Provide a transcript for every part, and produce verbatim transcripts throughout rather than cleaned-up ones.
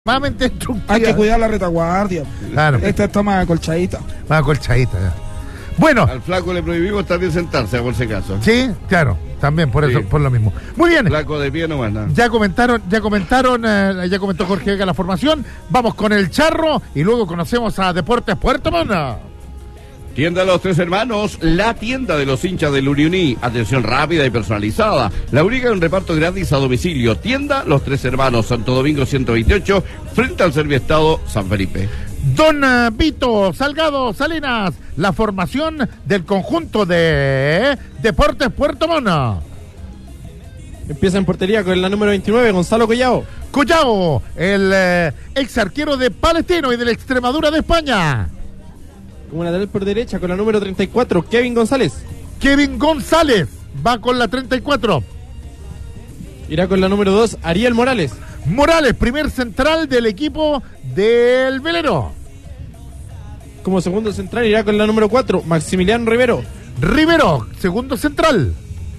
Hay que cuidar la retaguardia. Claro. Esta está más acolchadita. Más acolchadita, ya. Bueno. Al flaco le prohibimos también sentarse, por si acaso. Sí, claro. También por eso, Sí. por lo mismo. Muy bien. Flaco de pie nomás, nada. Ya comentaron, ya comentaron, eh, ya comentó Jorge Vega la formación. Vamos con el charro y luego conocemos a Deportes Puerto Montt. Tienda Los Tres Hermanos, la tienda de los hinchas del Uriuní. Atención rápida y personalizada. La única en reparto gratis a domicilio. Tienda Los Tres Hermanos, Santo Domingo ciento veintiocho, frente al Serviestado San Felipe. Don uh, Vito Salgado Salinas, la formación del conjunto de Deportes Puerto Montt. Empieza en portería con la número veintinueve, Gonzalo Collao. Collao, el eh, ex arquero de Palestino y de la Extremadura de España. Como lateral por derecha con la número treinta y cuatro, Kevin González. Kevin González va con la treinta y cuatro. Irá con la número dos, Ariel Morales. Morales, primer central del equipo del Velero. Como segundo central irá con la número cuatro, Maximiliano Rivero. Rivero, segundo central.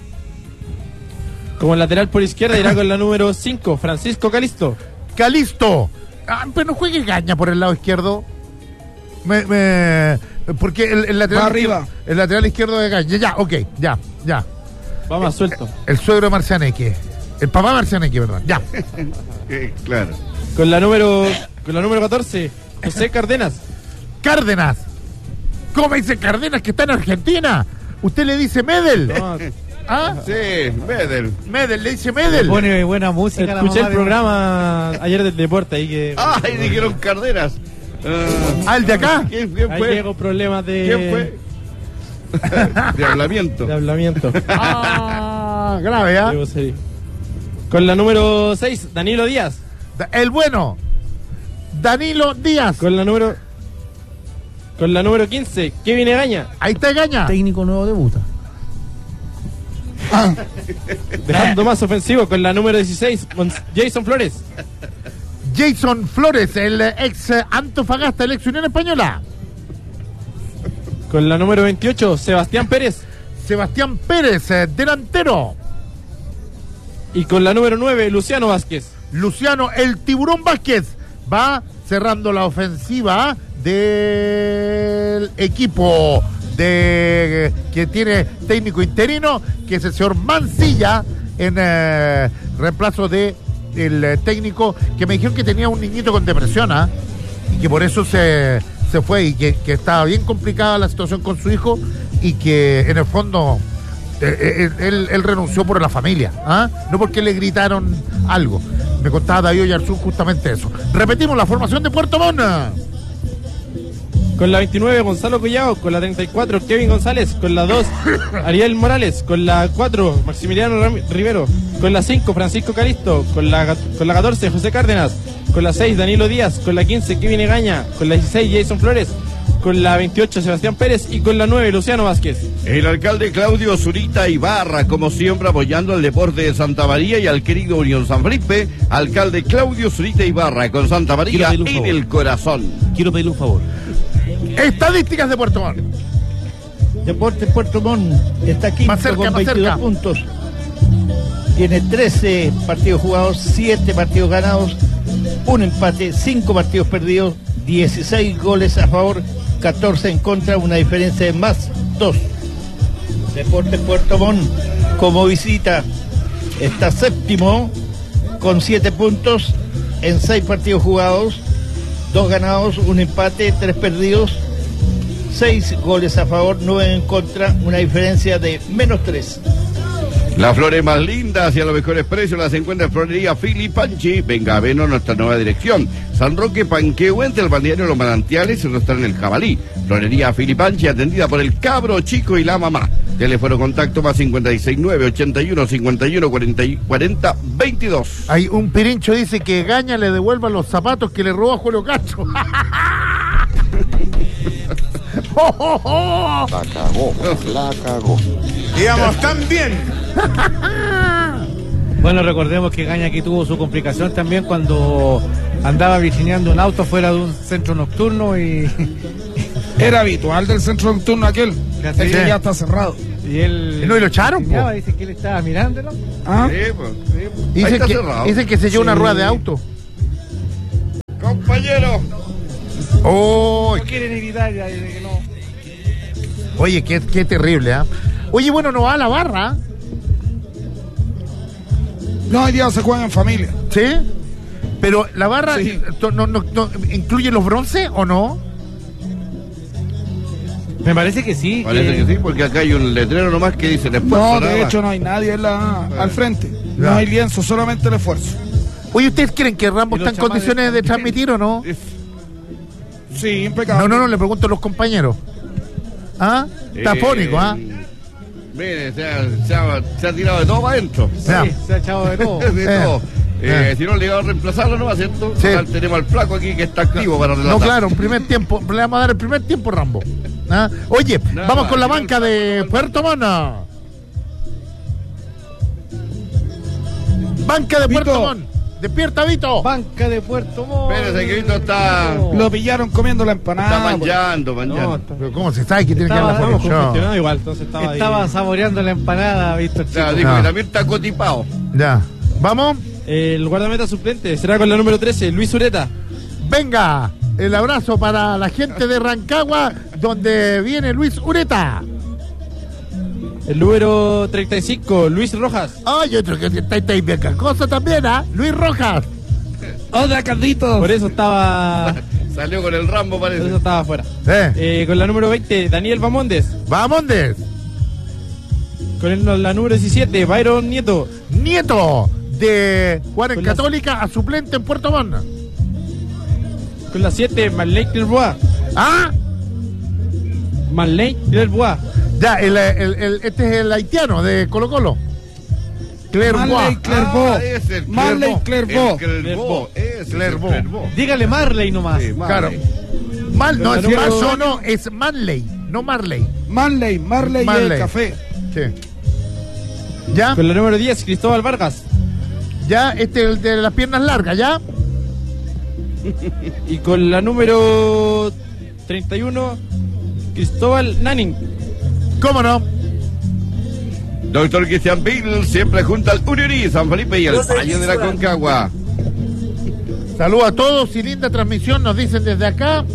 Como lateral por izquierda irá con la número cinco, Francisco Calisto. Calisto. Ah, pero no juegue Gaña por el lado izquierdo. Me, me, porque el, el lateral Va arriba. izquierdo, el lateral izquierdo de Gaña. Ya, ok, ya, ya. Va más suelto. El, el suegro de Marcianeque. El papá de Marcianeque, perdón. Ya. Eh, claro. Con la número con la número catorce, José Cárdenas. Cárdenas. ¿Cómo dice Cárdenas que está en Argentina? Usted le dice Medel. No, ¿Ah? Sí, Medel. Medel, le dice Medel. Pone buena música. escuché la el programa ayer del deporte ahí que ¡Ay, dijeron Cardenas! Uh, ¿Al de acá? ¿Quién, quién ahí fue? llegó problemas de ¿Quién fue? De hablamiento. de hablamiento. Ah, grave, ¿ah? Debo ser. Con la número seis, Danilo Díaz. Da- El bueno. Danilo Díaz. Con la número Con la número quince, Kevin Egaña. Ahí está Gaña. Técnico nuevo debuta. Dejando más ofensivo con la número dieciséis, Jason Flores. Jason Flores, el ex Antofagasta, el ex Unión Española. Con la número veintiocho, Sebastián Pérez. Sebastián Pérez, eh, delantero. Y con la número nueve, Luciano Vázquez. Luciano, el Tiburón Vázquez, va cerrando la ofensiva del equipo de que tiene técnico interino, que es el señor Mancilla, en eh, reemplazo de el eh, técnico que me dijeron que tenía un niñito con depresión, ¿ah? Y que por eso se, se fue y que, que estaba bien complicada la situación con su hijo y que en el fondo eh, eh, él, él renunció por la familia, ¿ah? No porque le gritaron algo. Me contaba David Oyarzún justamente eso. Repetimos la formación de Puerto Montt. Con la veintinueve, Gonzalo Collao. Con la treinta y cuatro, Kevin González. Con la dos, Ariel Morales. Con la cuatro, Maximiliano Ram- Rivero. Con la cinco, Francisco Calisto. Con la, con la catorce, José Cárdenas. Con la seis, Danilo Díaz. Con la quince, Kevin Egaña. Con la dieciséis, Jason Flores. Con la veintiocho, Sebastián Pérez. Y con la nueve, Luciano Vázquez. El alcalde Claudio Zurita Ibarra, como siempre, apoyando al deporte de Santa María y al querido Unión San Felipe. Alcalde Claudio Zurita Ibarra, con Santa María Quiero pedirle un en favor. el corazón. Quiero pedirle un favor. Estadísticas de Puerto Montt. Deportes Puerto Montt está quinto Más cerca, con más veintidós cerca. puntos. Tiene trece partidos jugados, siete partidos ganados, un empate, cinco partidos perdidos, dieciséis goles a favor, catorce en contra, una diferencia de más dos. Deportes Puerto Montt como visita está séptimo con siete puntos en seis partidos jugados, dos ganados, un empate, tres perdidos, seis goles a favor, nueve en contra, una diferencia de menos tres. Las flores más lindas y a los mejores precios las encuentra en Florería Filipanchi. Venga a vernos nuestra nueva dirección. San Roque Panquehue, entre el balneario Los Manantiales y el restaurante El Jabalí. Florería Filipanchi, atendida por el cabro chico y la mamá. Teléfono contacto más cincuenta y seis nueve, ochenta y uno, cincuenta y uno, cuarenta, cuarenta, veintidós. Hay un pirincho dice que Gaña le devuelva los zapatos que le robó a Julio Castro. ¡Oh, oh, oh! La cagó, la cagó. Digamos, tan bien. Bueno, recordemos que Gaña aquí tuvo su complicación también cuando andaba virgineando un auto fuera de un centro nocturno y, Era habitual del centro nocturno aquel. Ya sé. Ese ya está cerrado. y él... ¿No, y lo echaron, virgineaba, po? dice que él estaba mirándolo. ¿Ah? Sí, pues, sí, pues. Ahí Dicen está que, cerrado. dicen que se llevó una Sí. rueda de auto. compañero. Oh, No quieren evitar ya, dice que no. oye, qué, qué terrible, ¿ah? Oye, bueno, no va a la barra, No, hoy día se juegan en familia. ¿sí? Pero la barra Sí. to- no, no, no, ¿incluye los bronces o no? Me parece que sí. Parece que sí, porque acá hay un letrero nomás que dice el esfuerzo. No, nada de más. hecho no hay nadie en la, al frente. Ya. No hay lienzo, solamente el esfuerzo. Oye, ¿ustedes creen que Rambo Y los está en condiciones de chamanes transmitir o no? Es- Sí, impecable. No, no, no, le pregunto a los compañeros. ¿Ah? Está eh, fónico, ¿ah? Mire, se ha, se, ha, se ha tirado de todo para adentro. Ya. Sí, se ha echado de todo. De Eh. todo. Eh, Eh. Si no le iba a reemplazarlo, no va, ¿cierto? Sí. Total, tenemos al flaco aquí que está activo para relatar. No, claro, un primer tiempo. Le vamos a dar el primer tiempo, Rambo. ¿Ah? Oye, Nada vamos más, con la tiró el banca flaco, de tiró el Puerto Montt. Banca de Vito. Puerto Montt. Despierta, Vito. Banca de Puerto Montt. Espérese, que Vito está- Lo pillaron comiendo la Está empanada. pues. manchando, No, manchando. está- Pero ¿cómo se sabe que tiene que estaba, dar la estamos foto? Congestionado igual, entonces estaba, estaba ahí. saboreando la empanada, visto el chico. Ya, dijo No. que también está cotipado. Ya. Vamos. El guardameta suplente será con la número trece, Luis Ureta. Venga. El abrazo para la gente de Rancagua, donde viene Luis Ureta. El número treinta y cinco, Luis Rojas. Ay, otro que está ahí bien cascoso también, ¿ah? Luis Rojas. Hola, Caldito. Por eso estaba, Salió con el Rambo, por eso parece. estaba afuera. Eh. Eh, con la número veinte, Daniel Bamondes. Vamos, Des. Con el- la número diecisiete, Byron Nieto. Nieto de jugar en Con las- Católica a suplente en Puerto Montt. Con la siete, Marlene Clerbois. ¿Ah? Marlene Clerbois. Ya, el, el- el- este es el haitiano de Colo Colo. Clerbois. Marley Clervaux. Ah, es el Marley Clervaux. Clervaux. El Clervaux. Es el Clervaux. Clervaux. Dígale Marley nomás. Sí, Claro. Marley. Mal, no, Con es la mal, número- no, no, es Manley, no Marley. Marley, Marley, y Marley. el café. Sí. ¿Ya? Con la número diez, Cristóbal Vargas. Ya, este es el de las piernas largas, ¿ya? Y con la número treinta y uno, Cristóbal Nanning. ¿Cómo no? Doctor Cristian Bill, siempre junto al Urirí, San Felipe y el Valle de la Concagua. Saludos a todos y linda transmisión, nos dicen desde acá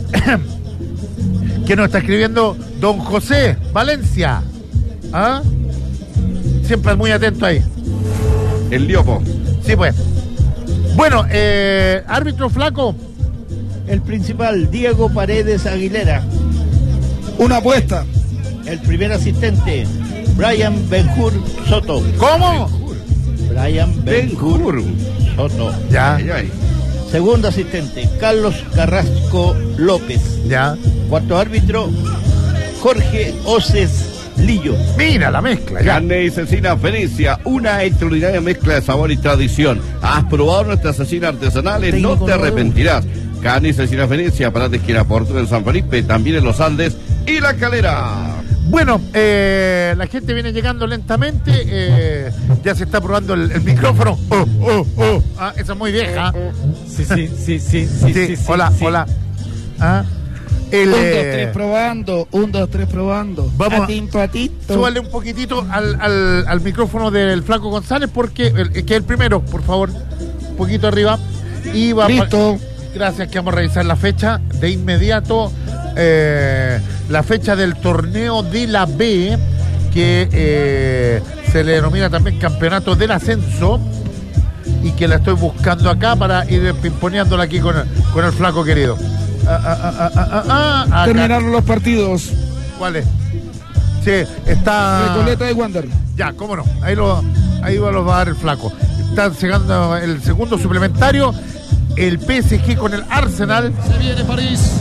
que nos está escribiendo don José Valencia. ¿Ah? Siempre muy atento ahí. El Liopo. Sí, pues. Bueno, eh, árbitro flaco. El principal, Diego Paredes Aguilera. Una apuesta. El primer asistente, Brian Benjur Soto. ¿Cómo? Brian Benjur Ben-Hur. Soto. Ya, Ay, ay. Segundo asistente, Carlos Carrasco López. ya. Cuarto árbitro, Jorge Oces Lillo. Mira la mezcla, ya. Carne y cecina Venecia, una extraordinaria mezcla de sabor y tradición. ¿Has probado nuestras cecinas artesanales? No te arrepentirás. Carne y cecina Venecia, para esquina Porto en San Felipe, también en Los Andes y La Calera. Bueno, eh, la gente viene llegando lentamente. eh, ya se está probando el, el micrófono. Oh, oh, oh. Ah, esa es muy vieja. Sí, sí, sí, sí, sí, Sí, sí, sí, hola, sí. hola. Ah, el, Un, dos, eh, tres, probando. Un, dos, tres, probando. Vamos a- Atito, atito. súbale un poquitito al, al, al micrófono del Flaco González, porque el, que es el primero, por favor. Un poquito arriba. Y va Listo. Gracias, que vamos a revisar la fecha de inmediato. eh, la fecha del torneo de la B, que eh, se le denomina también Campeonato del Ascenso, y que la estoy buscando acá para ir pimponeándola aquí con el, con el Flaco querido. Ah, ah, ah, ah, ah, ah, acá. Terminaron los partidos. ¿Cuál es? Sí, está. Recoleta de Wander. Ya, cómo no. Ahí lo, ahí lo va a dar el Flaco. Está llegando el segundo suplementario. El P S G con el Arsenal. Se viene París.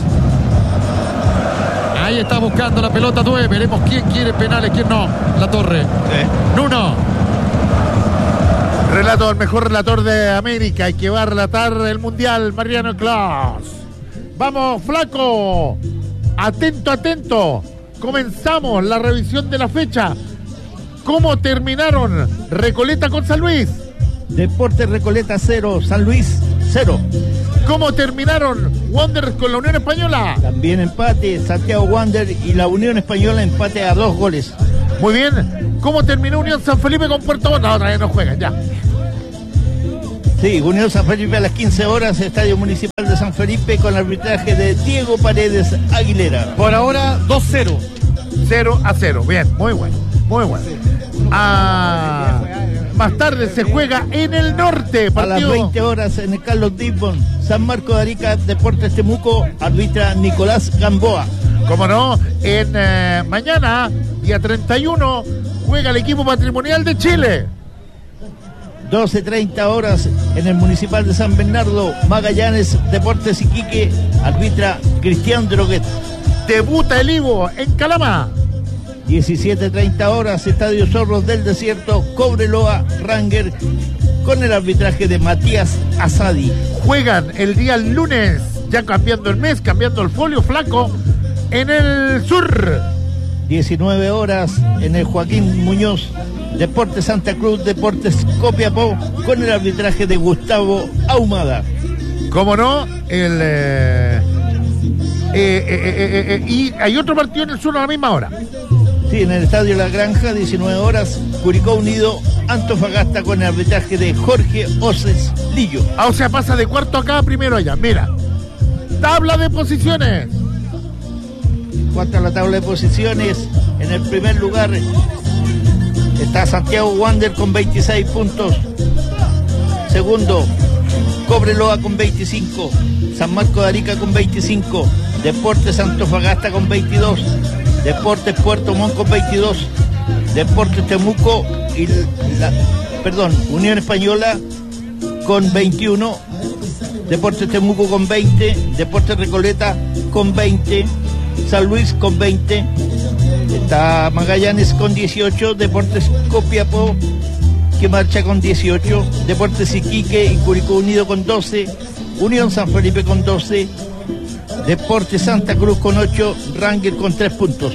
Ahí está buscando la pelota nueve. Veremos quién quiere penales, quién no. La Torre. Nuno. Relato del mejor relator de América y que va a relatar el Mundial, Mariano Claus. Vamos, Flaco. Atento, atento. Comenzamos la revisión de la fecha. ¿Cómo terminaron Recoleta con San Luis? Deportes Recoleta cero, San Luis cero. ¿Cómo terminaron Wanderers con la Unión Española? También empate, Santiago Wander y la Unión Española empate a dos goles. Muy bien. ¿Cómo terminó Unión San Felipe con Puerto Montt? No, otra vez no juegan, ya. Sí, Unión San Felipe a las quince horas, Estadio Municipal de San Felipe, con arbitraje de Diego Paredes Aguilera. Por ahora, dos cero. cero a cero. Bien, muy bueno, muy bueno. Ah, más tarde se juega en el norte. A las Partido. veinte horas en el Carlos Dibbon, San Marco de Arica, Deportes Temuco, arbitra Nicolás Gamboa. Como no, en eh, mañana, día treinta y uno, juega el equipo patrimonial de Chile. doce treinta horas en el Municipal de San Bernardo, Magallanes, Deportes Iquique, arbitra Cristian Droguet. Debuta el Ivo en Calama. diecisiete treinta horas, Estadio Zorros del Desierto, Cobreloa, Ranger, con el arbitraje de Matías Asadi. Juegan el día lunes, ya cambiando el mes, cambiando el folio flaco, en el sur. diecinueve horas en el Joaquín Muñoz, Deportes Santa Cruz, Deportes Copiapó, con el arbitraje de Gustavo Ahumada. Como no, el eh, eh, eh, eh, eh, y hay otro partido en el sur a la misma hora. Sí, en el Estadio La Granja, diecinueve horas, Curicó Unido, Antofagasta, con el arbitraje de Jorge Oces Lillo. Ah, o sea, pasa de cuarto acá a primero allá. Mira, tabla de posiciones. Cuanto a la tabla de posiciones, en el primer lugar está Santiago Wander con veintiséis puntos. Segundo, Cobreloa con veinticinco. San Marco de Arica con veinticinco. Deportes Antofagasta con veintidós. Deportes Puerto Montt con veintidós. Deportes Temuco y la, perdón, Unión Española con veintiuno. Deportes Temuco con veinte. Deportes Recoleta con veinte. San Luis con veinte. Está Magallanes con dieciocho. Deportes Copiapó, que marcha con dieciocho. Deportes Iquique y Curicó Unido con doce. Unión San Felipe con doce. Deportes Santa Cruz con ocho. Ranger con tres puntos.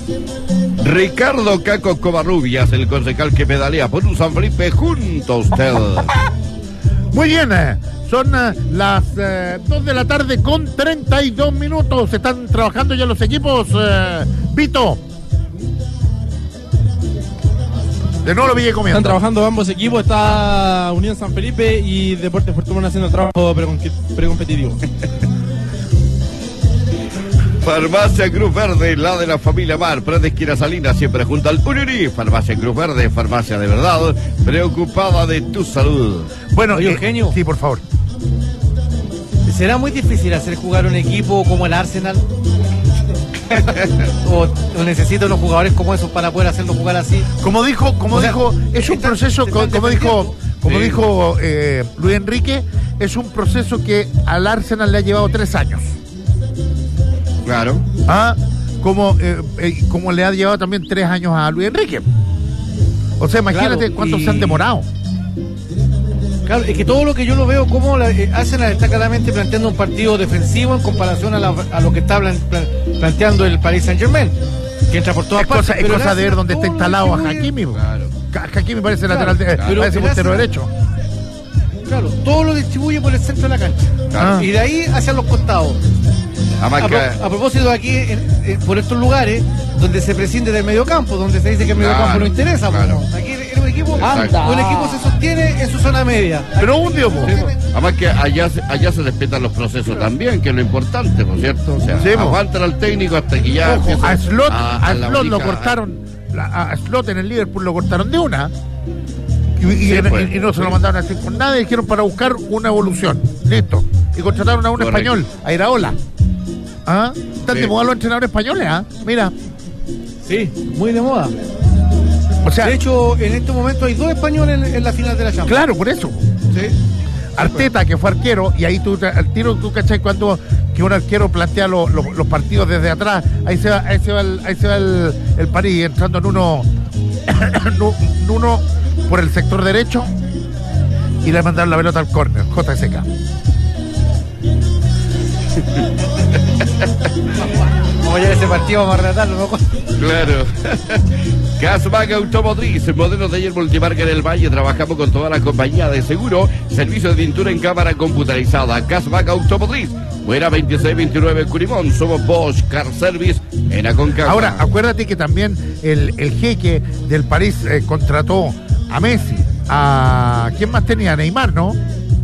Ricardo Caco Covarrubias, el concejal que pedalea por un San Felipe junto a usted. Muy bien, eh, son eh, las eh, dos de la tarde con treinta y dos minutos. Están trabajando ya los equipos. Eh, Vito. De nuevo lo vi comiendo. Están trabajando ambos equipos, está Unión San Felipe y Deportes Puerto Montt haciendo el trabajo precompetitivo. Farmacia Cruz Verde, la de la familia Mar, Prada Esquina Salinas, siempre junto al Unirí. Farmacia Cruz Verde, farmacia de verdad, preocupada de tu salud. Bueno, Oye, eh, Eugenio. sí, por favor. ¿Será muy difícil hacer jugar un equipo como el Arsenal? o, o necesita unos jugadores como esos para poder hacerlo jugar así? Como dijo, como O sea, dijo, es un están- proceso, se co- están como dijo, defendiendo. como Sí. dijo eh, Luis Enrique, es un proceso que al Arsenal le ha llevado tres años. Claro. ¿Ah? Como, eh, eh, como le ha llevado también tres años a Luis Enrique. O sea, imagínate Claro, cuántos y- se han demorado. Claro, es que todo lo que yo lo veo como la, eh, Arsenal está claramente planteando un partido defensivo en comparación a, la- a lo que está plan- plan- planteando el Paris Saint-Germain, que entra por todas Es partes. cosa, es pero el cosa de ver Arsenal dónde está todo lo instalado a distribuye- Hakimi. Claro. Ha- Hakimi parece Claro, lateral, de, claro. parece Pero puntero el derecho. Claro, todo lo distribuye por el centro de la cancha. Claro. Y de ahí hacia los costados. Además A, que- pro- a propósito, aquí, en- en- por estos lugares donde se prescinde del mediocampo, donde se dice que el Claro, mediocampo no interesa, pues, claro. no. Aquí en un equipo, Exacto. un equipo se sostiene en su zona media. Pero un día, po. Además que allá, se- allá se respetan los procesos también, que es lo importante, ¿no es cierto? O sea, Sí, po. aguantan al técnico hasta que ya Ojo, empieza a Slot, a a la Slot lo manija. cortaron, la- a Slot en el Liverpool lo cortaron de una. Y, y- Sí, y- pues, y no se lo sí. mandaron así con nada y dijeron para buscar una evolución. Listo. Y contrataron a un Correcto. español, a Iraola. ¿Ah? Están Sí. de moda los entrenadores españoles, ¿ah? Mira. Sí, muy de moda. O sea, De hecho, en este momento hay dos españoles en, en la final de la Champions. claro, por eso. Sí. Arteta, que fue arquero, y ahí tú, te- al tiro, tú cachai cuando que un arquero plantea lo- lo- los partidos desde atrás, ahí se va, ahí se va, el, ahí se va el, el París entrando en uno, en uno por el sector derecho y le mandaron la pelota al córner, J S K. Vamos a llevar ese partido, vamos a relatarlo, ¿no? Claro. Gasback Automotriz, modelos de ayer multimarca en el Valle. Trabajamos con toda la compañía de seguro. Servicio de pintura en cámara computarizada. Gasback Automotriz. Buena veintiséis veintinueve Curimón. Somos Bosch Car Service en Aconcagua. Ahora, acuérdate que también el, el jeque del París eh, contrató a Messi, a... ¿quién más tenía? A Neymar, ¿no?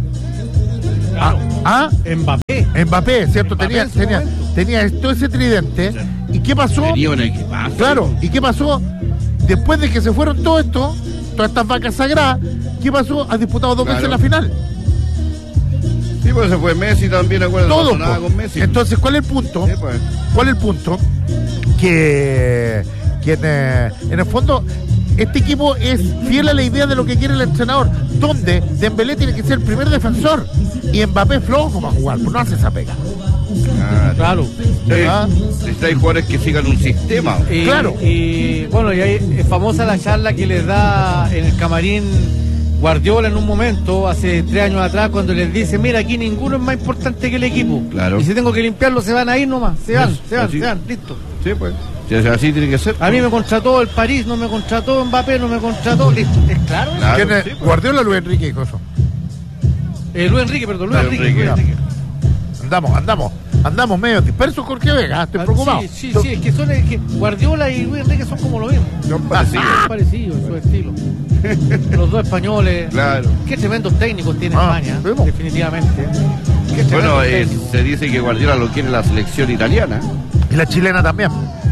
Ah, ah, Mbappé. Mbappé, ¿cierto? Mbappé tenía, en su tenía, momento. tenía todo ese tridente. ¿Y qué pasó? Tenía un equipazo. Claro, ¿y qué pasó? Después de que se fueron todo esto, todas estas vacas sagradas, ¿qué pasó? Ha disputado dos Claro. veces la final. Sí, pues se fue Messi también, acuérdate. Todo. No sonaba po. con Messi. Entonces, ¿cuál es el punto? Sí, pues. ¿Cuál es el punto? Que, que en, eh, en el fondo este equipo es fiel a la idea de lo que quiere el entrenador, donde Dembélé tiene que ser el primer defensor y Mbappé flojo para jugar, pues no hace esa pega. Claro. Claro. Sí, Ah. necesitáis jugadores que sigan un sistema. Y, Claro. Y bueno, y ahí es famosa la charla que les da en el camarín Guardiola en un momento, hace tres años atrás, cuando les dice, mira, aquí ninguno es más importante que el equipo. Claro. Y si tengo que limpiarlo, se van a ir nomás. Se van, Eso, se van, así. se van, listo. Sí, pues. Si es así tiene que ser. A mí me contrató el París, no me contrató Mbappé, no me contrató, listo. ¿Es claro? Claro, ¿Quién es? sí, pues. Guardiola, Luis Enrique y Coso. Eh, Luis Enrique, perdón, Luis Luis Enrique. Enrique, Luis Enrique. Andamos, andamos, andamos medio dispersos, Jorge Vega, estoy Ah, preocupado. Sí, sí, sí, es que, son, es que Guardiola y Luis Enrique son como lo mismo. Son parecidos. Son parecidos en su estilo. Los dos españoles. Claro. Qué tremendos técnicos tiene Ah, España, vemos. definitivamente. Qué Bueno, tremendos eh, técnicos. se dice que Guardiola lo quiere la selección italiana. Y la chilena también.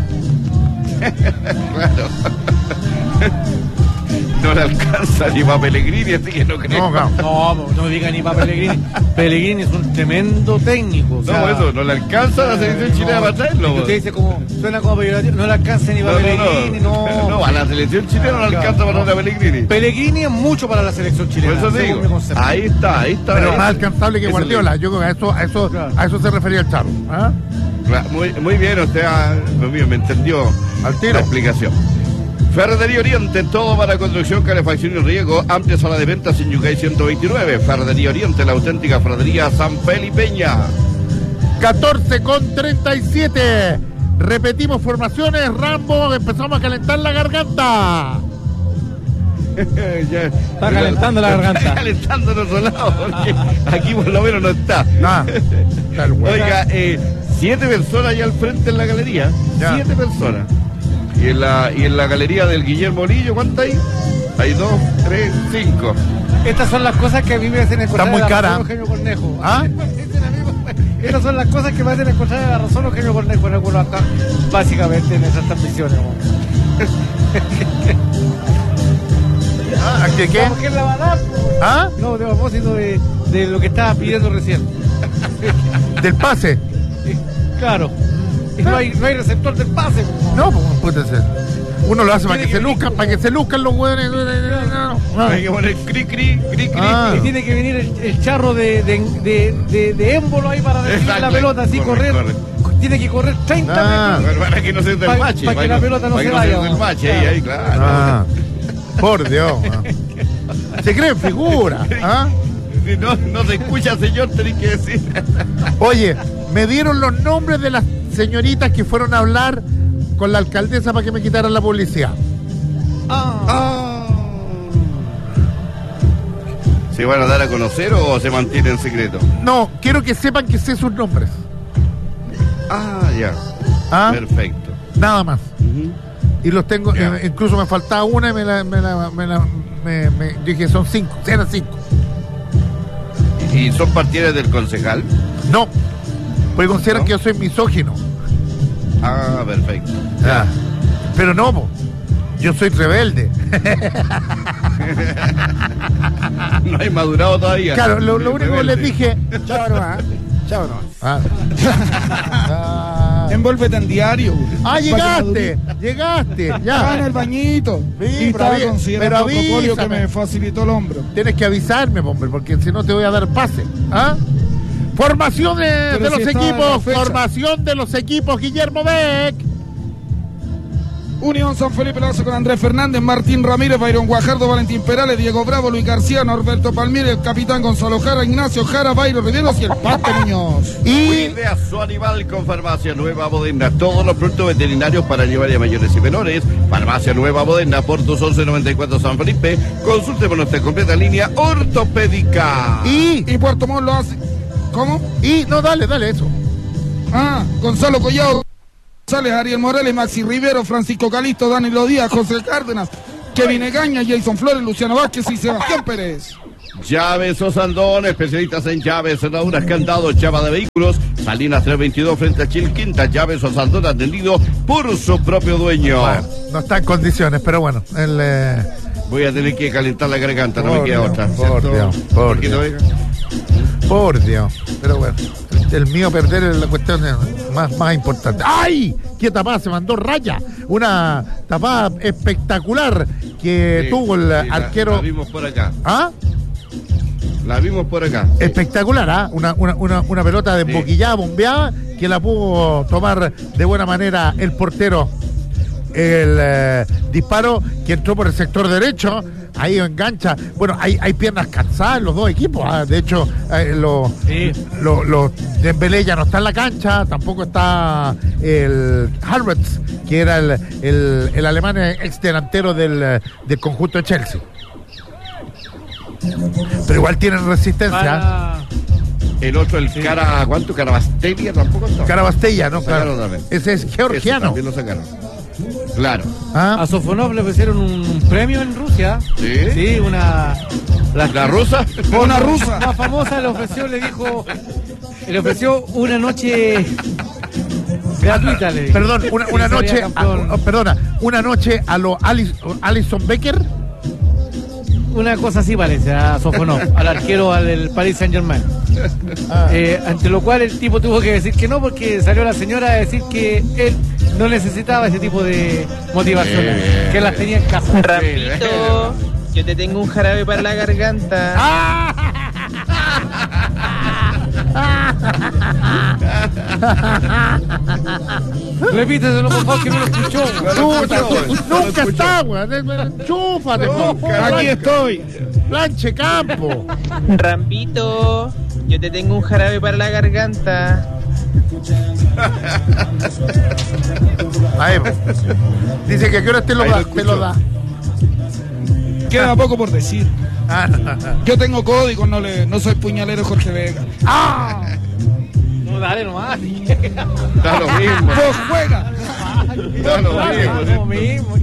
Claro. No le alcanza ni para Pellegrini, así que no creo. No, claro. No, no me diga ni para Pellegrini. Pellegrini es un tremendo técnico. O sea, No, eso, no le alcanza a la selección chilena no, para traerlo. que usted dice como, suena como peyorativo, no le alcanza ni para Pellegrini, no. No, a la selección chilena no le alcanza para traer a Pellegrini. Pellegrini es mucho para la selección Por chilena. eso según digo, mi concepto. ahí está, ahí está. Pero ahí. más alcanzable que Ese Guardiola. Yo creo que a eso, a eso, Claro. a eso se refería el Chavo. ¿Ah? Claro, Muy, muy bien, usted ha- muy bien, me entendió Al tiro. la explicación. Ferretería Oriente, todo para construcción, calefacción y riego. Amplia sala de ventas en Yucay ciento veintinueve. Ferretería Oriente, la auténtica ferretería San Felipeña. catorce con treinta y siete. Repetimos formaciones, Rambo, empezamos a calentar la garganta. Ya- Está calentando la garganta. Está calentando en otro lado, porque aquí por lo menos no está. Ah, está el huevo. Oiga, eh, siete personas ya al frente en la galería. Ya. Siete personas. Y en la, y en la galería del Guillermo Lillo, ¿cuántas hay? Hay dos, tres, cinco. Estas son las cosas que a mí me hacen encontrar muy la cara. razón Eugenio Cornejo. ¿Ah? Dicen, amigo, estas son las cosas que me hacen encontrar la razón Eugenio Cornejo en algunos acá, básicamente en esas transmisiones. ¿No? Ah, ¿qué, qué? ¿Cómo que la va a dar? po? ¿Ah? No, de propósito de, de lo que estaba pidiendo recién. Del pase. Claro. Y no hay, no hay receptor del pase. po. No, pues puede ser. Uno lo hace para que Tiene se que- luzcan, para que se luzcan los hueones. No, no. Hay que poner cri, cri, cri, cri. Ah. Y tiene que venir el, el charro de, de, de, de, de émbolo ahí para recibir Exacto. la pelota, así Corre, correr. Tiene que correr treinta Ah. metros. Bueno, para que no se del Pa- mache. pa' que la pelota no para se que vaya, del ¿no? mache, ahí, ahí, claro. Ah, por Dios. ah. Se creen figura. ¿Ah? Si no, no se escucha, señor, tenés que decir. Oye, me dieron los nombres de las señoritas que fueron a hablar con la alcaldesa para que me quitaran la publicidad. Ah. ¿Se van a dar a conocer o se mantiene en secreto? No, quiero que sepan que sé sus nombres. Ah, ya. ¿Ah? Perfecto. Nada más. Ujú. Y los tengo, Ya. eh, incluso me faltaba una y me la, me la, me la- me- me- yo dije son cinco, eran cinco. ¿Y son partidarios del concejal? No, porque consideran ¿No? que yo soy misógino. Ah, perfecto. Ah, pero no, po. Yo soy rebelde. No hay madurado todavía. Claro, lo, lo Sí, único que rebelde. les dije. Chao nomás. Chao nomás. Ah, ah, Envuélvete en diario. Ah, llegaste, llegaste, Estaba en ya. el bañito. Sí, y pero estaba avi- considerando pero el propóleo que avísame. me facilitó el hombro. Tienes que avisarme, hombre, porque si no te voy a dar pase. ¿Ah? Formación de, Pero de si los estaba en la equipos, fecha. formación de los equipos, Guillermo Beck. Unión San Felipe Lazo con Andrés Fernández, Martín Ramírez, Byron Guajardo, Valentín Perales, Diego Bravo, Luis García, Norberto Palmieri, el capitán Gonzalo Jara, Ignacio Jara, Byron Riveros y el Pato Muñoz. Y Cuide a su animal con Farmacia Nueva Moderna. Todos los productos veterinarios para animales mayores y menores. Farmacia Nueva Moderna, Portos once noventa y cuatro San Felipe. Consulte por nuestra completa línea ortopédica. y Y Puerto Montt lo hace. ¿Cómo? y no, dale, dale eso. Ah, Gonzalo Collado, González, Ariel Morales, Maxi Rivero, Francisco Calisto, Danilo Díaz, José Cárdenas, Kevin Egaña, Jason Flores, Luciano Vázquez y Sebastián Pérez. Llaves Osandón, especialistas en llaves, cerraduras, candados, llave de vehículos. Salinas trescientos veintidós frente a Chilquinta. Llaves Osandón, atendido por su propio dueño. Bueno, no está en condiciones, pero bueno, el... Eh... Voy a tener que calentar la garganta, no me queda otra. Por Dios, por Dios. Por Dios. Pero bueno, el, el mío perder es la cuestión más, más importante. ¡Ay! ¡Qué tapada! Se mandó Raya. Una tapada espectacular que sí, tuvo el sí, arquero. La, la vimos por acá. ¿Ah? La vimos por acá. Espectacular, ¿ah? ¿eh? Una, una, una, una pelota desboquillada, sí. bombeada, que la pudo tomar de buena manera el portero. El eh, disparo que entró por el sector derecho, ahí engancha. Bueno, hay, hay piernas cansadas en los dos equipos. ¿eh? De hecho, eh, los sí. lo, lo Dembélé ya no está en la cancha, tampoco está el Havertz, que era el, el, el alemán ex delantero del, del conjunto de Chelsea. Pero igual tienen resistencia. Para... El otro, el sí. cara, ¿cuánto? Carabastella tampoco está. Carabastella, no, claro. Ese es georgiano. Ese también lo sacaron. Claro. ¿Ah? A Sofonov le ofrecieron un premio en Rusia. Sí. Sí, una. ¿La, ¿La rusa? Una rusa. Más famosa le ofreció, le dijo. Le ofreció una noche gratuita. Le Perdón, una, una noche. A, oh, perdona, una noche a lo Alison Becker. Una cosa así parece a Sofonov, al arquero del Paris Saint-Germain. Ah. Eh, ante lo cual el tipo tuvo que decir que no, porque salió la señora a decir que él no necesitaba ese tipo de motivaciones, eh, que las tenía en casa. Rapito, yo te tengo un jarabe para la garganta. ¡Ah! Repíteselo, por favor, que no lo escuchó. Nunca está, weón. Chúfate, aquí estoy. Planche Campo. Rampito, yo te tengo un jarabe para la garganta. Ahí, dice que a qué hora te lo, da, te lo da. Queda poco por decir. Yo tengo código, no le, no soy puñalero Jorge Vega. ¡Ah! No, dale nomás. Da lo mismo. Vos juega. Da lo mismo.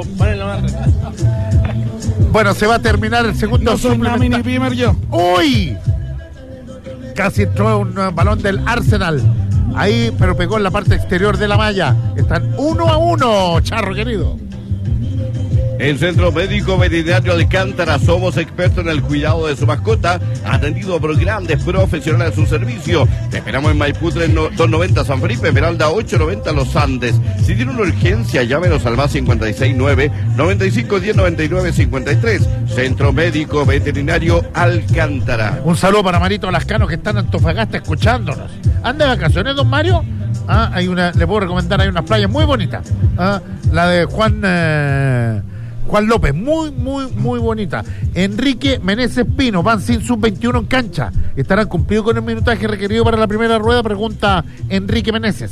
Bueno, se va a terminar el segundo. No soy Nami ni Pimer yo. ¡Uy! Casi entró un balón del Arsenal. Ahí, pero pegó en la parte exterior de la malla. Están uno a uno, Charro querido. En Centro Médico Veterinario Alcántara somos expertos en el cuidado de su mascota, atendido por grandes profesionales a su servicio. Te esperamos en Maipú doscientos noventa San Felipe, Esmeralda ochocientos noventa Los Andes. Si tiene una urgencia, llámenos al más cinco seis nueve, noventa y cinco diez, noventa y nueve cincuenta y tres. Centro Médico Veterinario Alcántara. Un saludo para Marito Lascano, que está en Antofagasta escuchándonos. ¿Anda de vacaciones, don Mario? Ah, hay una, le puedo recomendar, hay unas playas muy bonitas. Ah, la de Juan... Eh... Juan López, muy, muy, muy bonita. Enrique Meneses Pino, van sin sub veintiuno en cancha. ¿Estarán cumplidos con el minutaje requerido para la primera rueda? Pregunta Enrique Meneses.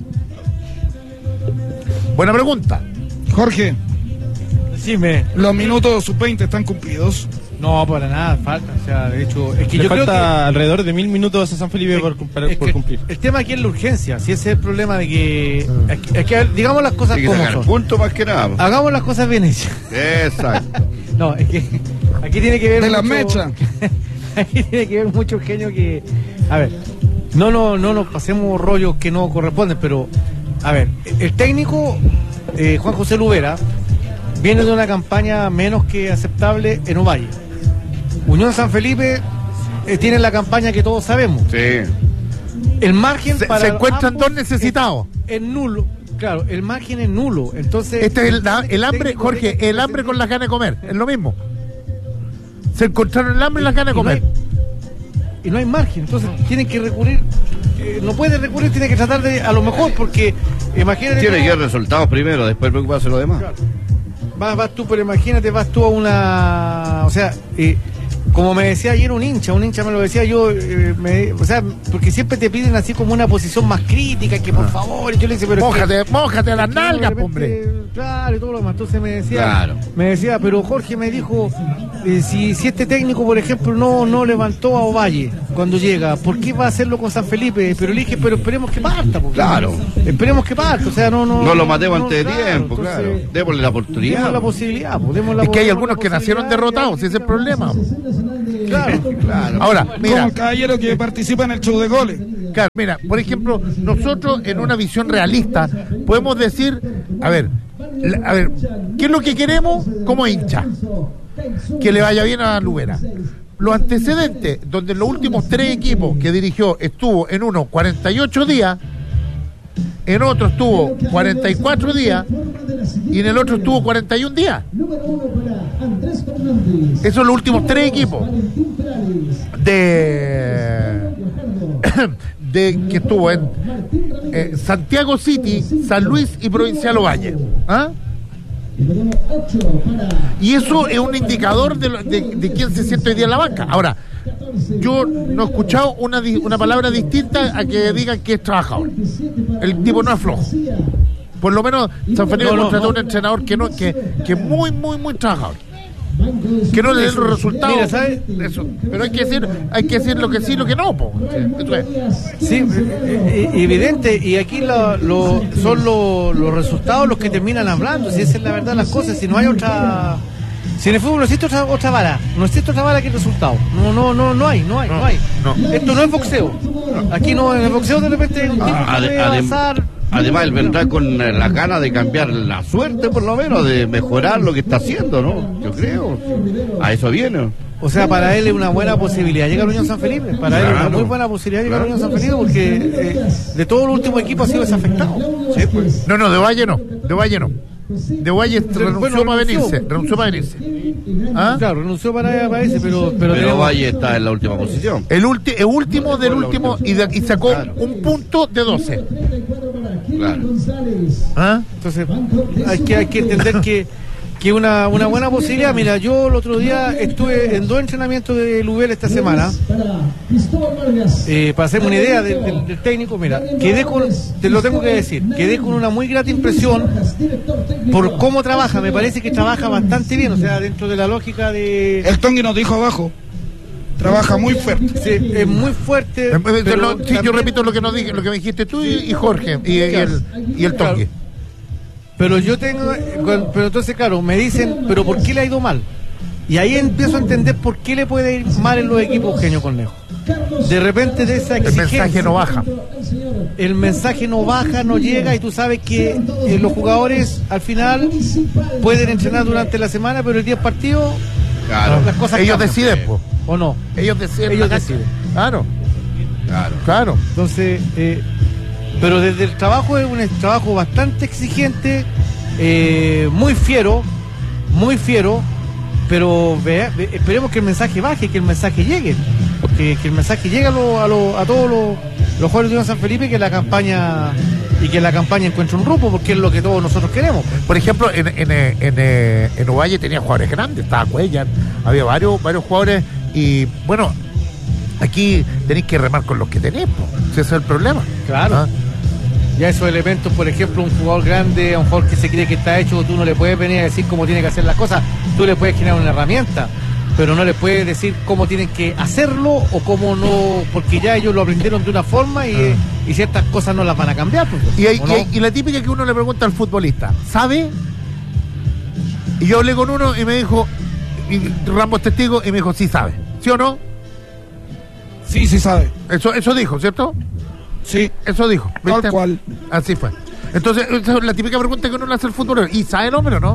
Buena pregunta. Jorge, decime. ¿Los minutos sub veinte están cumplidos? No, para nada, falta. O sea, de hecho, es que Le yo falta creo que alrededor de mil minutos a San Felipe es, por, por, es por cumplir. El tema aquí es la urgencia. Si ese es el problema de que. Mm. Es que, es que digamos las cosas como son. Punto más que nada. Hagamos las cosas bien hechas. Exacto. No, es que aquí tiene que ver. De mucho, las mechas. Aquí tiene que ver mucho genio que. A ver, no, no, no nos pasemos rollos que no corresponden, pero. A ver, el técnico, eh, Juan José Lubera, viene de una campaña menos que aceptable en Ovalle. Unión San Felipe eh, tiene la campaña que todos sabemos. Sí. El margen se, para se encuentran dos necesitados. Es, es nulo. Claro, el margen es nulo. Entonces. Este es el, el, el hambre, Jorge, el hambre con las ganas de comer. Es lo mismo. Se encontraron el hambre y las ganas de comer. Y no hay, y no hay margen. Entonces tienen que recurrir. Eh, no puede recurrir, tiene que tratar de a lo mejor, porque imagínate. Tiene que dar resultados primero, después preocuparse de lo demás. Claro. Vas, vas tú, pero imagínate, vas tú a una. O sea. Eh, Como me decía ayer un hincha, un hincha me lo decía yo, eh, me, o sea, porque siempre te piden así como una posición más crítica, que por favor, y yo le decía, pero mójate, es que, mójate a las nalgas, hombre. Claro, y todo lo demás. Entonces me decía, claro. me decía, pero Jorge me dijo, eh, si, si este técnico, por ejemplo, no, no levantó a Ovalle cuando llega, ¿por qué va a hacerlo con San Felipe? Pero le dije, pero esperemos que parta, porque, claro. Esperemos que parta, o sea, no, no. No lo matemos no, antes de claro, tiempo, entonces, claro. Démosle la oportunidad. Demos la posibilidad, pues, demos la, es que hay demos algunos que nacieron derrotados, ese es el problema. Claro, claro. Ahora, mira. Como el caballero que participa en el show de goles. Claro, mira, por ejemplo, nosotros en una visión realista podemos decir, a ver, la, a ver, ¿qué es lo que queremos como hincha? Que le vaya bien a Lubera. Los antecedentes, donde en los últimos tres equipos que dirigió estuvo en uno cuarenta y ocho días, en otro estuvo cuarenta y cuatro días y en el otro estuvo cuarenta y un días. Esos son los últimos tres equipos de, de que estuvo en eh, Santiago City, San Luis y Provincial Ovalle. ¿Ah? Y eso es un indicador de, lo, de, de quién se siente hoy día en la banca. Ahora, yo no he escuchado una, una palabra distinta a que digan que es trabajador. El tipo no es flojo. Por lo menos San Felipe no, contrató no, no. un entrenador que no que, que es muy, muy, muy trabajador. Que no le den los resultados. Mira, ¿sabes? Eso. Pero hay que decir, hay que decir lo que sí, lo que no, po. Sí, evidente, y aquí lo, lo, son lo, los resultados los que terminan hablando, si esa es la verdad de las cosas, si no hay otra. Si en el fútbol no existe otra, otra vara, no existe otra vara que el resultado. No, no, no, no hay, no hay, no, no hay. No. Esto no es boxeo. Aquí no, en el boxeo de repente un tipo ah, puede avanzar. Además, él vendrá con la gana de cambiar la suerte, por lo menos, de mejorar lo que está haciendo, ¿no? Yo creo. A eso viene. O sea, para él es una buena posibilidad llegar a la Unión San Felipe. Para claro, él es una muy buena posibilidad llegar claro. a la Unión San Felipe porque eh, de todos los últimos equipos ha sido desafectado. Sí, pues. No, no, de Valle no. De Valle no. De Valle renunció bueno, para venirse. Renunció para venirse. ¿Ah? Claro, renunció para, para ese, pero. Pero, pero Valle está en la última posición. El, ulti, el último del último y, de, y sacó claro. un punto de doce. Claro. ¿Ah? Entonces, hay que, hay que entender que, que una, una buena posibilidad. Mira, yo el otro día estuve en dos entrenamientos de Lubera esta semana. Eh, para hacerme una idea del, del, del técnico, mira, quedé con, te lo tengo que decir, quedé con una muy grata impresión por cómo trabaja. Me parece que trabaja bastante bien, o sea, dentro de la lógica de. El Tongui nos dijo abajo. Trabaja muy fuerte. Sí, es muy fuerte. Eh, pero no, sí, también... Yo repito lo que nos dije, lo que me dijiste tú y, y Jorge y, claro. y el y el Tongui. Claro. Pero yo tengo, pero entonces claro, me dicen, pero ¿por qué le ha ido mal? Y ahí empiezo a entender por qué le puede ir mal en los equipos Eugenio Cornejo. De repente de esa exigencia, el mensaje no baja. El mensaje no baja, no llega, y tú sabes que eh, los jugadores al final pueden entrenar durante la semana, pero el día del partido claro. las cosas ellos cambian. Deciden, pues. ¿O no? Ellos deciden. Ellos deciden. Claro. Claro. Claro. Entonces, eh, pero desde el trabajo es un trabajo bastante exigente, eh, muy fiero, muy fiero, pero vea, ve, esperemos que el mensaje baje, que el mensaje llegue, que, que el mensaje llegue a, lo, a, lo, a todos los, los jugadores de San Felipe, que la campaña y que la campaña encuentre un rumbo, porque es lo que todos nosotros queremos. Por ejemplo, en en, en, en, en Ovalle tenía jugadores grandes, estaba Cuellar, había varios varios jugadores, y bueno, aquí tenéis que remar con los que tenéis, ese es el problema. Claro. ¿Ah? Ya esos elementos, por ejemplo, un jugador grande, a un jugador que se cree que está hecho, tú no le puedes venir a decir cómo tiene que hacer las cosas, tú le puedes generar una herramienta, pero no le puedes decir cómo tienen que hacerlo o cómo no, porque ya ellos lo aprendieron de una forma y, ah. y ciertas cosas no las van a cambiar. Pues, y, hay, no? y, hay, y la típica que uno le pregunta al futbolista, ¿sabe? Y yo hablé con uno y me dijo, y Ramos testigo, y me dijo, sí sabe. ¿Sí o no? Sí, sí sabe. Eso, eso dijo, ¿cierto? Sí. Eso dijo. ¿Viste? Tal cual. Así fue. Entonces, esa es la típica pregunta que uno le hace al futbolero. ¿Y sabe el hombre o no?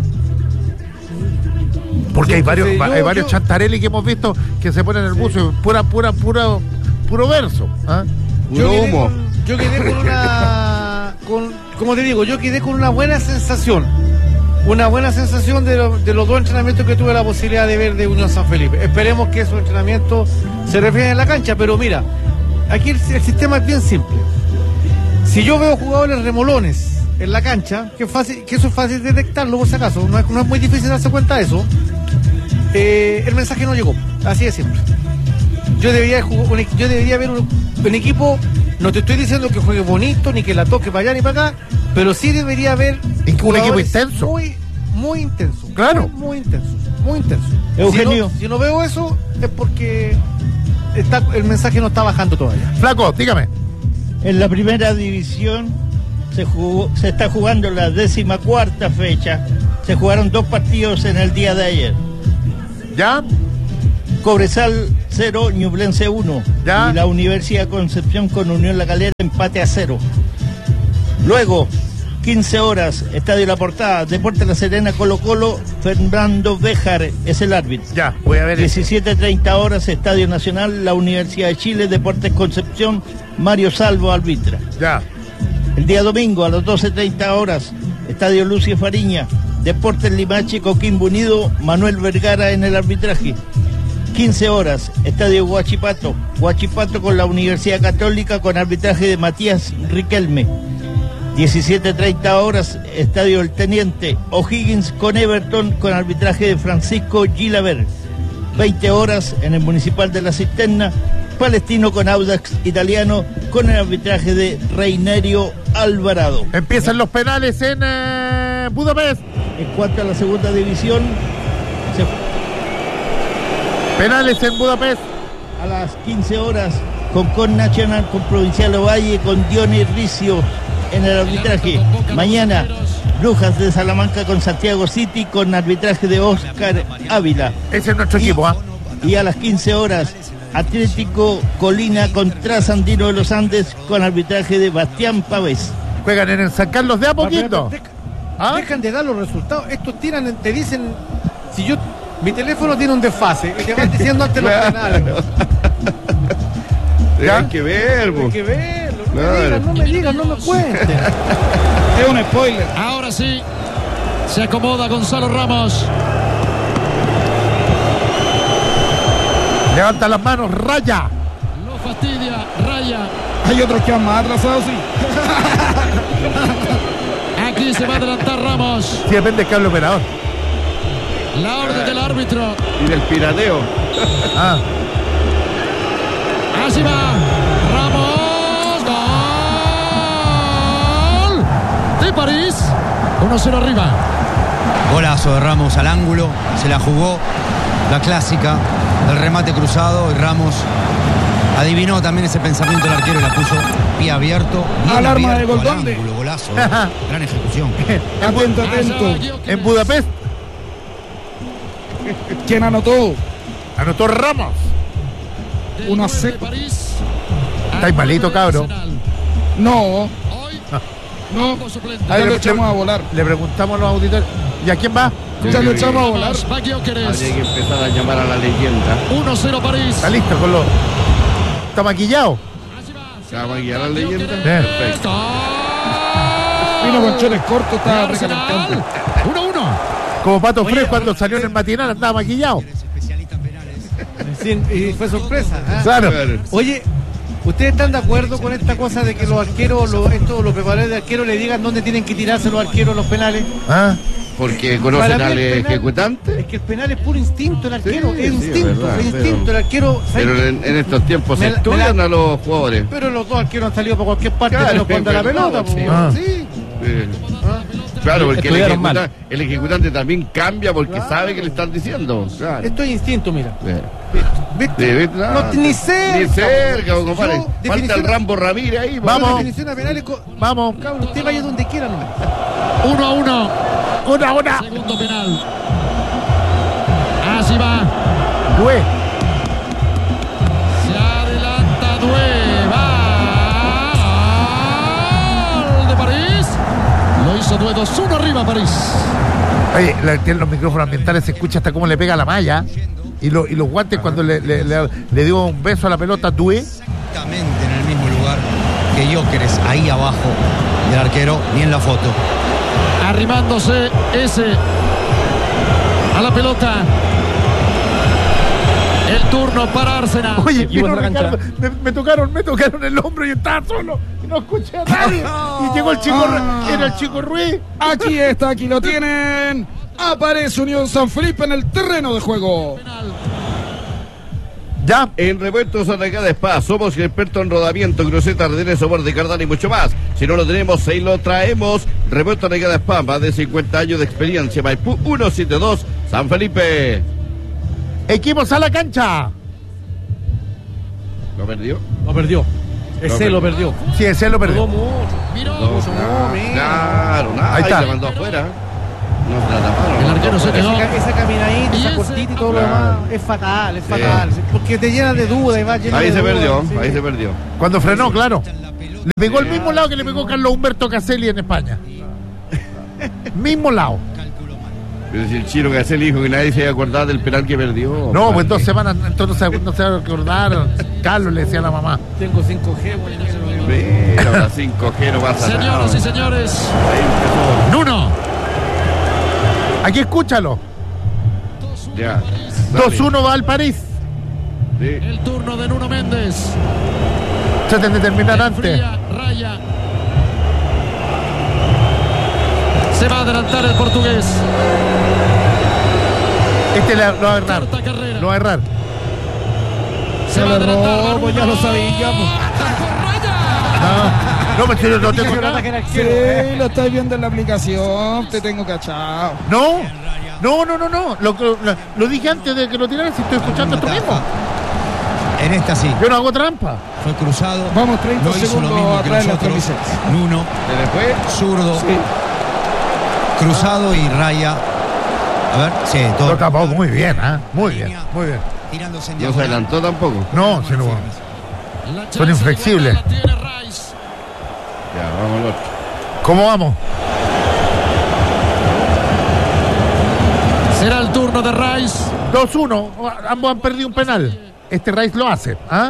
Porque sí, hay varios, sí, yo, hay varios yo... chantarelli que hemos visto que se ponen en el buzo, sí. pura, pura, pura, puro verso. ¿Ah? Puro yo humo. Con, yo quedé con una, con, como te digo, yo quedé con una buena sensación. Una buena sensación de, lo, de los dos entrenamientos que tuve la posibilidad de ver de Unión San Felipe. Esperemos que esos entrenamientos se reflejen en la cancha, pero mira, aquí el, el sistema es bien simple. Si yo veo jugadores remolones en la cancha, que, es fácil, que eso es fácil detectarlo por si acaso, no es, no es muy difícil darse cuenta de eso, eh, el mensaje no llegó, así de simple. Yo debería, un, yo debería ver un, un equipo, no te estoy diciendo que juegue bonito, ni que la toque para allá ni para acá, pero sí debería haber un equipo intenso. Muy, muy intenso. Claro. Muy, muy intenso. Muy intenso. Eugenio. Si no, si no veo eso, es porque está, el mensaje no está bajando todavía. Flaco, dígame. En la primera división se jugó, se está jugando la décima cuarta fecha. Se jugaron dos partidos en el día de ayer. ¿Ya? Cobresal cero, Ñublense uno. ¿Ya? Y la Universidad de Concepción con Unión La Calera, empate a cero. Luego, quince horas, Estadio La Portada, Deportes La Serena, Colo Colo, Fernando Béjar es el árbitro. Ya, voy a ver. diecisiete treinta horas, Estadio Nacional, la Universidad de Chile, Deportes Concepción, Mario Salvo arbitra. Ya. El día domingo a las doce treinta horas, Estadio Lucio Fariña, Deportes Limache, Coquimbo Unido, Manuel Vergara en el arbitraje. quince horas, Estadio Huachipato, Huachipato con la Universidad Católica con arbitraje de Matías Riquelme. diecisiete treinta horas, Estadio El Teniente, O'Higgins con Everton con arbitraje de Francisco Gilaver. veinte horas en el Municipal de la Cisterna, Palestino con Audax Italiano con el arbitraje de Reinerio Alvarado. Empiezan los penales en eh, Budapest. En cuanto a la segunda división, se... penales en Budapest. A las quince horas, Concon Nacional con Provincial Ovalle con Diony Ricio en el arbitraje. Mañana, Brujas de Salamanca con Santiago City con arbitraje de Oscar Ávila. Ese es nuestro y, equipo, ¿ah? ¿eh? Y a las quince horas, Atlético Colina con Trasandino de los Andes con arbitraje de Bastián Pavés. Juegan en el San Carlos de a poquito. ¿Ah? Dejan de dar los resultados. Estos tiran, te dicen, si yo, mi teléfono tiene un desfase, y te van diciendo antes los penales. Hay que ver, Hay que verlo. No claro. me digan, no me digan, no me cuenten. Es un spoiler. Ahora sí, se acomoda Gonzalo Ramos. Levanta las manos, Raya. Lo fastidia, Raya. Hay otros que han más atrasados, sí. Aquí se va a adelantar Ramos. Sí, depende del cable operador. La orden del árbitro. Y del pirateo. Ah. Así va. Ramos. Gol de París. uno cero arriba. Golazo de Ramos al ángulo. Se la jugó. La clásica del remate cruzado. Y Ramos adivinó también ese pensamiento del arquero y la puso pie abierto. Alarma abierto, de gol, al ¿dónde? ángulo, golazo. Gran ejecución. Atento, atento. En Budapest. ¿Quién anotó? Anotó Ramos. uno a cero. Estáis malito, cabro. No. No. Ahí le, lo echamos le- a volar. Le preguntamos a los auditores. ¿Y a quién va? Ya lo echamos a volar. Habría que empezar a llamar a la leyenda. uno cero París. Está listo con los. Está maquillado. ¿Se va a maquillar a la leyenda? Perfecto. Vino con chones cortos, estaba recalentando. uno uno. Como Pato Fred cuando salió en el matinal andaba maquillado. Sí, y fue sorpresa. ¿ah? Claro. Oye, ¿ustedes están de acuerdo con esta cosa de que los arqueros, los, estos, los preparadores de arqueros le digan dónde tienen que tirarse los arqueros los penales? ¿Ah? Porque Para conocen mí al el penal- ejecutante. Es que el penal es puro instinto, el arquero, Sí, es sí, instinto, es verdad, es instinto, el arquero. ¿sabes? Pero en, en estos tiempos Me se la- me estudian la- a los jugadores. Pero los dos arqueros han salido por cualquier parte Claro, menos cuando la pero pelota. no, po. sí. Ah. Sí. Sí. Claro, porque el, Estudiaron ejecuta- mal. el ejecutante también cambia porque Claro. sabe que le están diciendo. Claro. Esto es instinto, mira. Sí. ¿Viste? Sí, ¿viste? No, No, ni cerca. Ni cerca, Yo, compadre. Falta el definición- Rambo Ramírez ahí. Yo Vamos. definición a penales co- Vamos. Cabrón, usted vaya donde quiera nomás. uno a uno. Una, una. Segundo penal. Así va. Due. Se adelanta Due. Va. Gol de París. Lo hizo Due. dos uno arriba París. Oye, la- tiene los micrófonos ambientales, se escucha hasta cómo le pega la malla. Y, lo- y los guantes cuando le, le- le- le dio un beso a la pelota, Due. Exactamente en el mismo lugar que Gyökeres, ahí abajo del arquero, ni en la foto. Arrimándose ese a la pelota. El turno para Arsenal. Oye, Equipo vino de la Ricardo, cancha. me, me tocaron, me tocaron el hombro y yo estaba solo y no escuché a nadie. Y llegó el chico, Ah. era el chico Ruiz. Aquí está, aquí lo tienen. Aparece Unión San Felipe en el terreno de juego. Ya. En Repuestos Arrancada Spa somos expertos en rodamiento, crucetas, redes, soporte de cardán y mucho más. Si no lo tenemos, ahí lo traemos. Repuestos Arrancada Spa, más de cincuenta años de experiencia. Maipú ciento setenta y dos, San Felipe. Equipos a la cancha. ¿Lo perdió? Lo perdió. Ese lo perdió. Sí, ese lo Dudó perdió. mucho. Miró. No, Puso, no, mira. claro, nada, Ahí ahí está. se mandó afuera. No se la taparon. El arquero se quedó. Esa, esa caminadita, Y esa ese- cortita y todo lo Claro. demás es fatal, es Sí. fatal. Porque te llena de dudas y va lleno Ahí de se dudas, perdió, sí. ahí se perdió. Cuando frenó, claro. Le pegó el mismo lado que le pegó Carlos Humberto Caselli en España. Mismo lado. Pero si el Chino Caselli dijo que nadie se iba a acordar del penal que perdió. No, pues ¿para dos qué? semanas, entonces no se va a acordar. Carlos le decía a la mamá. Tengo cinco G, güey. Pero ahora cinco G no pasa nada. Señoras y señores. Ahí Nuno. Aquí escúchalo. empezó. Ya. dos uno va al París. Sí. El turno de Nuno Méndez. Se tiene que terminar antes. Fría, raya. Se va a adelantar el portugués. Este le- lo va a errar. Corta carrera. Lo va a errar. Se va a adelantar. No, pues ya lo sabía. Pues. No, no, pero si yo no tengo Que nada. ataque al Sí, arquero. lo estoy viendo en la aplicación. Te tengo cachado. No, no, no, no, no. Lo, lo, lo dije antes de que lo tiraran. Si estoy escuchando esto mismo. En esta sí. Yo no hago trampa. Fue cruzado. Vamos, treinta no hizo lo segundos mismo que atrás en las nosotros. transmisiones. Nuno, ¿Se le fue? zurdo, cruzado y raya. A ver, sí, Lo todo. tapó muy bien, ¿ah? Muy bien, muy bien. Tirándose en No se diagonal. adelantó tampoco. No, si no. La Son chance de inflexibles. igualdad la tiene Rice. Ya, vamos al otro. ¿Cómo vamos? Será el turno de Rice. dos uno. Ambos han perdido un penal. Este Rice lo hace, ¿ah?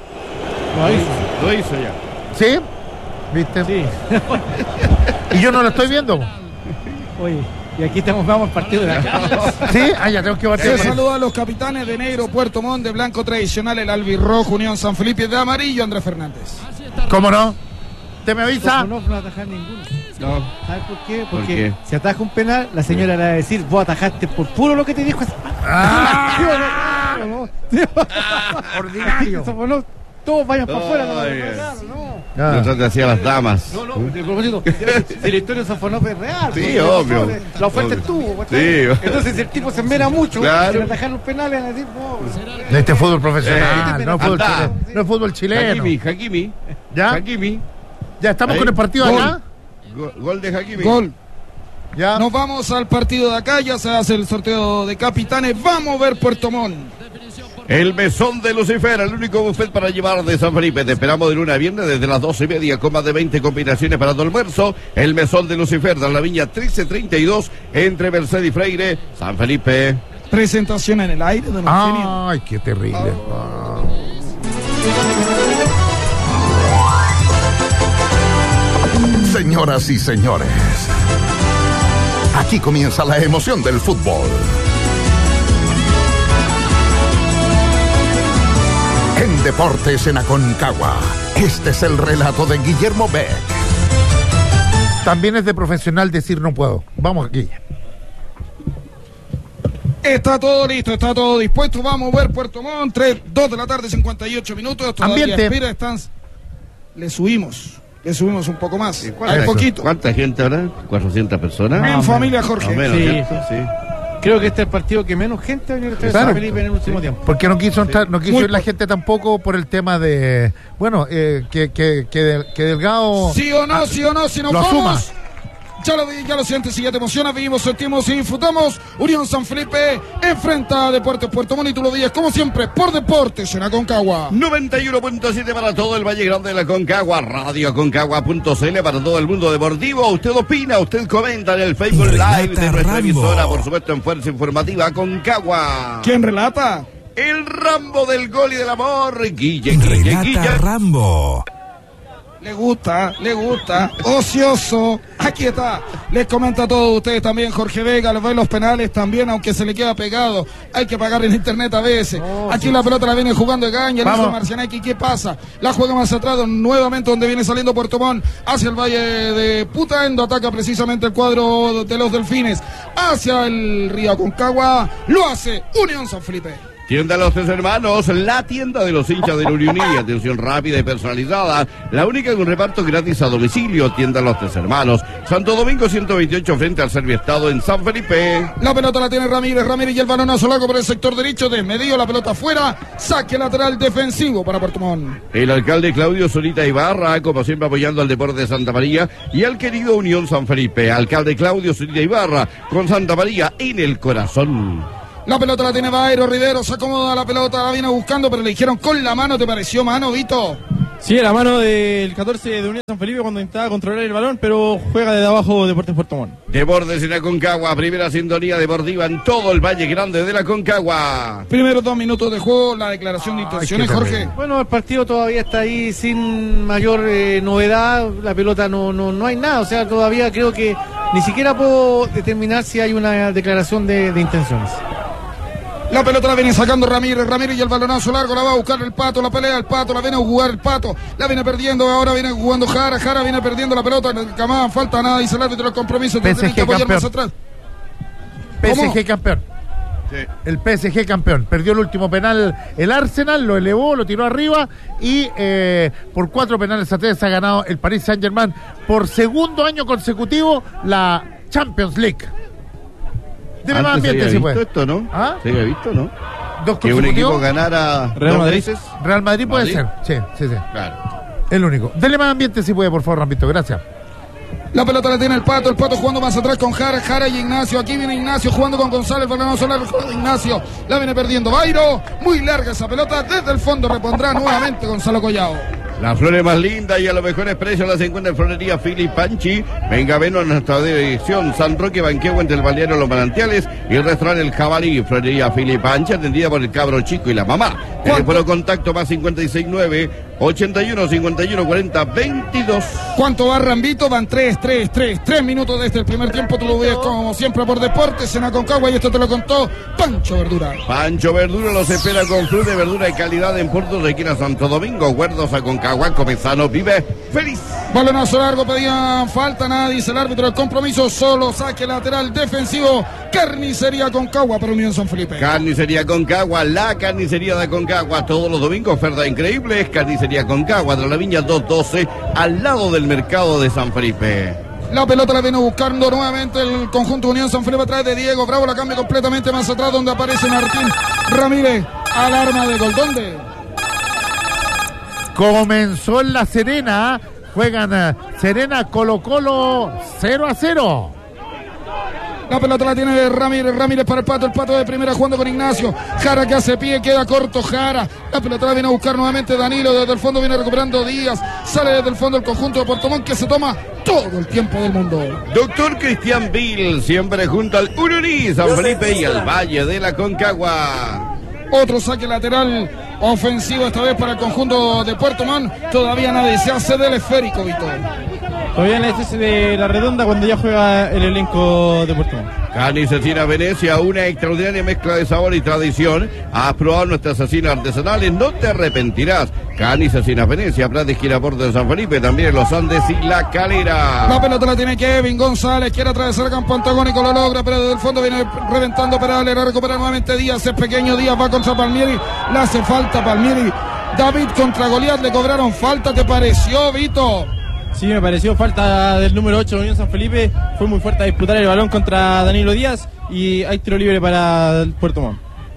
Lo hizo ya. ¿Sí? ¿Viste? Sí. Y yo no lo estoy viendo. Oye, y aquí estamos, vamos al partido de acá. ¿Sí? Ah, ya tengo que bater. Se saluda a los capitanes de negro, Puerto Montt, de blanco tradicional, el albirrojo, Unión San Felipe, de amarillo, Andrés Fernández. ¿Cómo no? ¿Te me avisa? No, no va a atajar ninguno. No. ¿Sabes por qué? ¿Por Porque qué? si ataja un penal, la señora le va a decir, vos atajaste por puro lo que te dijo esa. ¡Ah! No, Ordinario. Eso, no, todos vayan para Ay, afuera. No, ay. claro, no. Ah. Nosotros te hacía las damas. No, no, de propósito, si la historia de Sofonov es real. Sí, porque obvio. La oferta Obvio. estuvo. ¿cachai? Sí. Entonces, si el tipo se envera mucho, Claro. sin atajar los penales, van a decir, no. Este es fútbol profesional, Eh, no, es fútbol anda. chileno, no es fútbol chileno. Hakimi, Hakimi. ¿Ya? Hakimi. Ya estamos Ahí. con el partido Gol. acá. Go- Gol de Hakimi. Gol. Ya. Nos vamos al partido de acá, ya se hace el sorteo de capitanes. Vamos a ver Puerto Montt. El mesón de Lucifer, el único buffet para llevar de San Felipe. Te esperamos de lunes a viernes desde las doce y media con más de veinte combinaciones para tu almuerzo. El mesón de Lucifer, de la viña trece treinta y dos entre Mercedes y Freire, San Felipe. Presentación en el aire de los genios. Ay, qué terrible. Ah. Señoras y señores, aquí comienza la emoción del fútbol. En Deportes en Aconcagua, este es el relato de Guillermo Beck. También es de profesional decir no puedo. Vamos aquí. Está todo listo, está todo dispuesto. Vamos a ver Puerto Montt. tres, dos de la tarde, cincuenta y ocho minutos. Todavía Ambiente. espera, están... Le subimos. Le subimos un poco más. ¿Cuánta, Hay poquito. ¿Cuánta gente habrá? ¿cuatrocientas personas? En familia, Jorge. Más o menos, Sí. ¿cierto? Sí. Creo que este es el partido que menos gente ha venido a Claro. San Felipe en el último tiempo. Porque no quiso entrar, no quiso Muy ir la po- gente tampoco por el tema de, bueno, eh, que, que, que, Del- que Delgado Sí o no, sí o no, si nos lo vamos. asuma. Ya lo, vi- ya lo sientes, si ya te emociona, vivimos, sentimos y disfrutamos. Unión San Felipe enfrenta a Deportes Puerto Montt y tú lo dices, como siempre, por Deportes en Aconcagua. noventa y uno punto siete para todo el Valle Grande de la Concagua, radio aconcagua punto c l para todo el mundo deportivo. Usted opina, usted comenta en el Facebook Live de nuestra emisora, por supuesto en Fuerza Informativa Aconcagua. ¿Quién relata? El Rambo del gol y del amor, Guille, Guille, Guille. Rambo. Le gusta, le gusta. Ocioso. Aquí está. Les comenta a todos ustedes también. Jorge Vega, los ve los penales también, aunque se le queda pegado. Hay que pagar en internet a veces. Aquí la pelota la viene jugando de Gaña. El hijo de Marcianaki. ¿Qué pasa? La juega más atrás, nuevamente donde viene saliendo Puerto Montt. Hacia el Valle de Putaendo. Ataca precisamente el cuadro de los Delfines. Hacia el Río Aconcagua. Lo hace Unión San Felipe. Tienda Los Tres Hermanos, la tienda de los hinchas de la Unión y atención rápida y personalizada, la única con reparto gratis a domicilio. Tienda Los Tres Hermanos, Santo Domingo ciento veintiocho frente al Serviestado en San Felipe. La pelota la tiene Ramírez, Ramírez y el balonazo largo por el sector derecho, desmedido, la pelota afuera, saque lateral defensivo para Puerto Montt. El alcalde Claudio Zurita Ibarra, como siempre apoyando al Deporte de Santa María y al querido Unión San Felipe. Alcalde Claudio Zurita Ibarra, con Santa María en el corazón. La pelota la tiene Baero, Rivero se acomoda la pelota, la viene buscando, pero le dijeron con la mano. ¿Te pareció mano, Vito? Sí, la mano del catorce de Unión San Felipe cuando intentaba controlar el balón, pero juega desde abajo Deportes Puerto Montt. Deportes en la Concagua, primera sintonía deportiva en todo el Valle Grande de la Concagua. Primeros dos minutos de juego, la declaración de intenciones, Ay, Jorge. Bueno, el partido todavía está ahí sin mayor eh, novedad, la pelota no, no, no hay nada, o sea, todavía creo que ni siquiera puedo determinar si hay una declaración de, de intenciones. La pelota la viene sacando Ramírez, Ramírez y el balonazo largo la va a buscar el Pato, la pelea el Pato, la viene a jugar el Pato, la viene perdiendo, ahora viene jugando Jara, Jara viene perdiendo la pelota, Camán, falta nada, dice el árbitro del compromiso, P S G que apoyar más campeón. atrás. P S G ¿Cómo? campeón. Sí. El P S G campeón. Perdió el último penal el Arsenal, lo elevó, lo tiró arriba y eh, por cuatro penales a tres ha ganado el Paris Saint-Germain por segundo año consecutivo la Champions League. Debe más Antes se ambiente había si visto puede. esto, ¿no? ¿Ah? Se había visto, ¿no? Dos Que un equipo consecutivos. ganara Real dos Madrid. veces. Real Madrid puede Madrid. ser. Sí, sí, sí. Claro. El único. Dele más ambiente si puede, por favor, Rampito. Gracias. La pelota la tiene el Pato, el Pato jugando más atrás con Jara, Jara y Ignacio. Aquí viene Ignacio jugando con González, balonazo largo con Ignacio. La viene perdiendo Bairo, muy larga esa pelota. Desde el fondo repondrá nuevamente Gonzalo Collao. Las flores más lindas y a los mejores precios las encuentra en Florería Fili Panchi. Venga, ven a nuestra dirección San Roque Banqueo entre el balneario Los Manantiales y el restaurante El Jabalí. Florería Fili Panchi, atendida por el cabro chico y la mamá. Teléfono contacto más cincuenta y seis nueve, ochenta y uno, cincuenta y uno, cuarenta, veintidós. ¿Cuánto va Rambito? Van tres, tres, tres, tres minutos desde el primer tiempo. Tú lo ves como siempre por Deportes en Aconcagua y esto te lo contó Pancho Verdura. Pancho Verdura los espera con fruta de verdura y calidad en Puerto de Esquina Santo Domingo. Huerdos Aconcagua, Comenzano vive feliz. Balonazo largo, pedían falta, nada, dice el árbitro del compromiso, solo saque lateral defensivo, Carnicería Concagua para Unión San Felipe. Carnicería Concagua, la carnicería de Concagua, todos los domingos, ofertas increíbles, Carnicería Concagua, de la Viña doscientos doce, al lado del mercado de San Felipe. La pelota la viene buscando nuevamente el conjunto Unión San Felipe a través de Diego Bravo, la cambia completamente más atrás donde aparece Martín Ramírez, alarma de gol, ¿dónde? Comenzó en La Serena. Juegan eh, Serena Colo Colo cero a cero. La pelota la tiene Ramírez, Ramírez para el Pato, el Pato de primera jugando con Ignacio. Jara que hace pie, queda corto Jara. La pelota la viene a buscar nuevamente Danilo, desde el fondo viene recuperando Díaz. Sale desde el fondo el conjunto de Puerto Montt que se toma todo el tiempo del mundo. Doctor Cristian Bill, siempre junto al Ururí, San Felipe y al Valle de la Concagua. Otro saque lateral ofensivo esta vez para el conjunto de Puerto Montt. Todavía nadie se hace del esférico, Víctor. Todavía en este de la redonda cuando ya juega el elenco de Puerto Montt. Carnicería Venecia, una extraordinaria mezcla de sabor y tradición. Has probado nuestras asesinas artesanales, no te arrepentirás. Carnicería Venecia, Prat de Giraporte de San Felipe, también en los Andes y La Calera. La pelota la tiene Kevin González, quiere atravesar el campo antagónico, lo logra, pero desde el fondo viene reventando Perales, la recupera nuevamente Díaz, es pequeño, Díaz va contra Palmieri, le hace falta Palmieri. David contra Goliat, le cobraron falta, ¿te pareció, Vito? Sí, me pareció falta del número ocho de Unión San Felipe. Fue muy fuerte a disputar el balón contra Danilo Díaz y hay tiro libre para el Puerto Montt.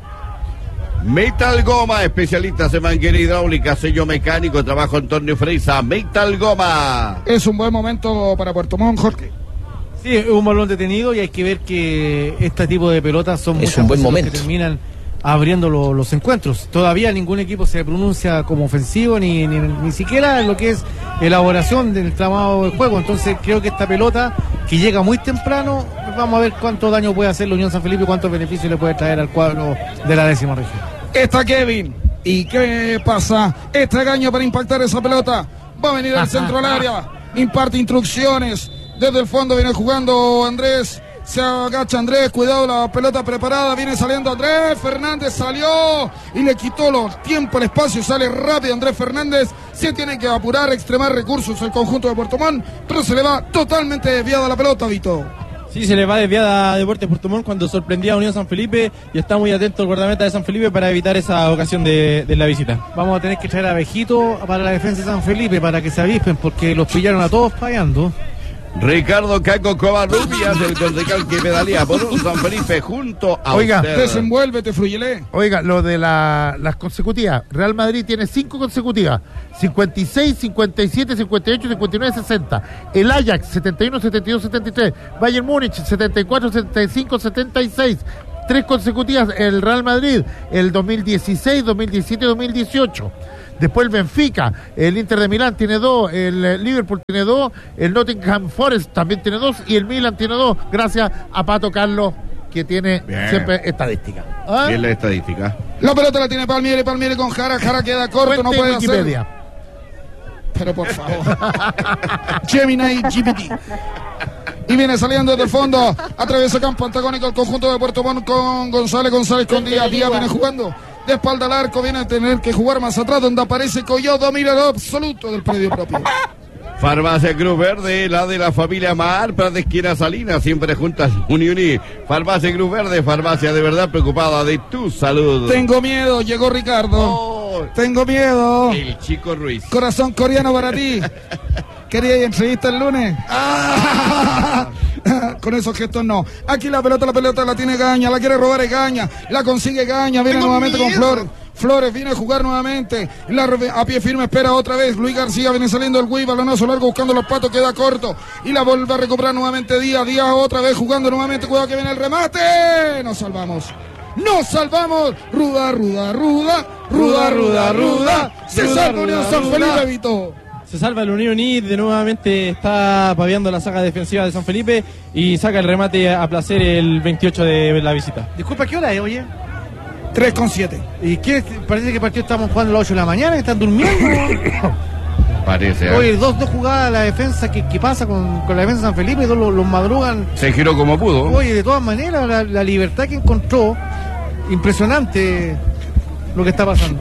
Metal Goma, especialistas en manguera hidráulica, sello mecánico, trabajo Antonio Freisa. Metal Goma. Es un buen momento para Puerto Montt, Jorge. Sí, es un balón detenido y hay que ver que este tipo de pelotas son Es un buen momento. que terminan abriendo lo, los encuentros. Todavía ningún equipo se pronuncia como ofensivo ni, ni, ni siquiera en lo que es elaboración del tramado de juego. Entonces creo que esta pelota que llega muy temprano, vamos a ver cuánto daño puede hacer la Unión San Felipe y cuántos beneficios le puede traer al cuadro de la décima región. Está Kevin. ¿Y qué pasa? Este Gaño para impactar esa pelota. Va a venir al centro del área. Imparte instrucciones. Desde el fondo viene jugando Andrés. Se agacha Andrés, cuidado la pelota preparada, viene saliendo Andrés Fernández, salió y le quitó los tiempos, el espacio, sale rápido Andrés Fernández, se tiene que apurar, extremar recursos el conjunto de Puerto Montt, pero se le va totalmente desviada la pelota, Vito. Sí, se le va desviada a Deportes Puerto Montt cuando sorprendía a Unión San Felipe y está muy atento el guardameta de San Felipe para evitar esa ocasión de, de la visita. Vamos a tener que traer a Vejito para la defensa de San Felipe para que se avispen porque los pillaron a todos fallando. Ricardo Caco Covarrubias, el concejal que pedalea por un San Felipe junto a Oiga, usted. Desenvuélvete, Fruyelé. Oiga, lo de la, las consecutivas. Real Madrid tiene cinco consecutivas. cincuenta y seis, cincuenta y siete, cincuenta y ocho, cincuenta y nueve, sesenta. El Ajax, setenta y uno, setenta y dos, setenta y tres. Bayern Múnich, setenta y cuatro, setenta y cinco, setenta y seis. Tres consecutivas el Real Madrid, el dos mil dieciséis, dos mil diecisiete y dos mil dieciocho. Después el Benfica, el Inter de Milán tiene dos, el Liverpool tiene dos, el Nottingham Forest también tiene dos y el Milan tiene dos, gracias a Pato Carlos, que tiene Bien. siempre estadística. ¿Ah? Bien la estadística. La pelota la tiene Palmieri, Palmieri con Jara, Jara queda corto, Fuente no puede Wikipedia. hacer. Pero por favor. Gemini G P T. Y viene saliendo desde el fondo, atraviesa campo antagónico el conjunto de Puerto Montt con González, González con Díaz, Díaz viene jugando de espalda al arco, viene a tener que jugar más atrás donde aparece Coyot, domina lo absoluto del predio propio. Farmacia Cruz Verde, la de la familia Marpa de esquina Salinas, siempre juntas Uni Uni. Farmacia Cruz Verde, farmacia de verdad preocupada de tu salud. Tengo miedo, llegó Ricardo. Oh, Tengo miedo. el Chico Ruiz. Corazón coreano para ti. ¿Quería entrevista el lunes? Ah. Con esos gestos no. Aquí la pelota, la pelota la tiene Gaña, la quiere robar es Gaña, la consigue Gaña, viene Tengo nuevamente miedo. con Flores. Flores viene a jugar nuevamente, la, a pie firme espera otra vez, Luis García viene saliendo el Gui, balonazo largo buscando los patos, queda corto y la vuelve a recuperar nuevamente Díaz, Díaz otra vez jugando nuevamente, cuidado que viene el remate, nos salvamos. Nos salvamos, ruda, ruda, ruda, ruda, ruda, ruda, se salva Unión San Felipe, Vito. Se salva el Unión y de nuevamente está paviando la saga defensiva de San Felipe y saca el remate a placer el veintiocho de la visita. Disculpa, ¿qué hora es, oye? tres con siete. ¿Y qué? Parece que el partido estamos jugando a las ocho de la mañana, están durmiendo. Parece. ¿eh? Oye, dos, dos jugadas la defensa, ¿qué, qué pasa con, con la defensa de San Felipe? Dos los, los madrugan. Se giró como pudo. Oye, de todas maneras, la, la libertad que encontró, impresionante lo que está pasando.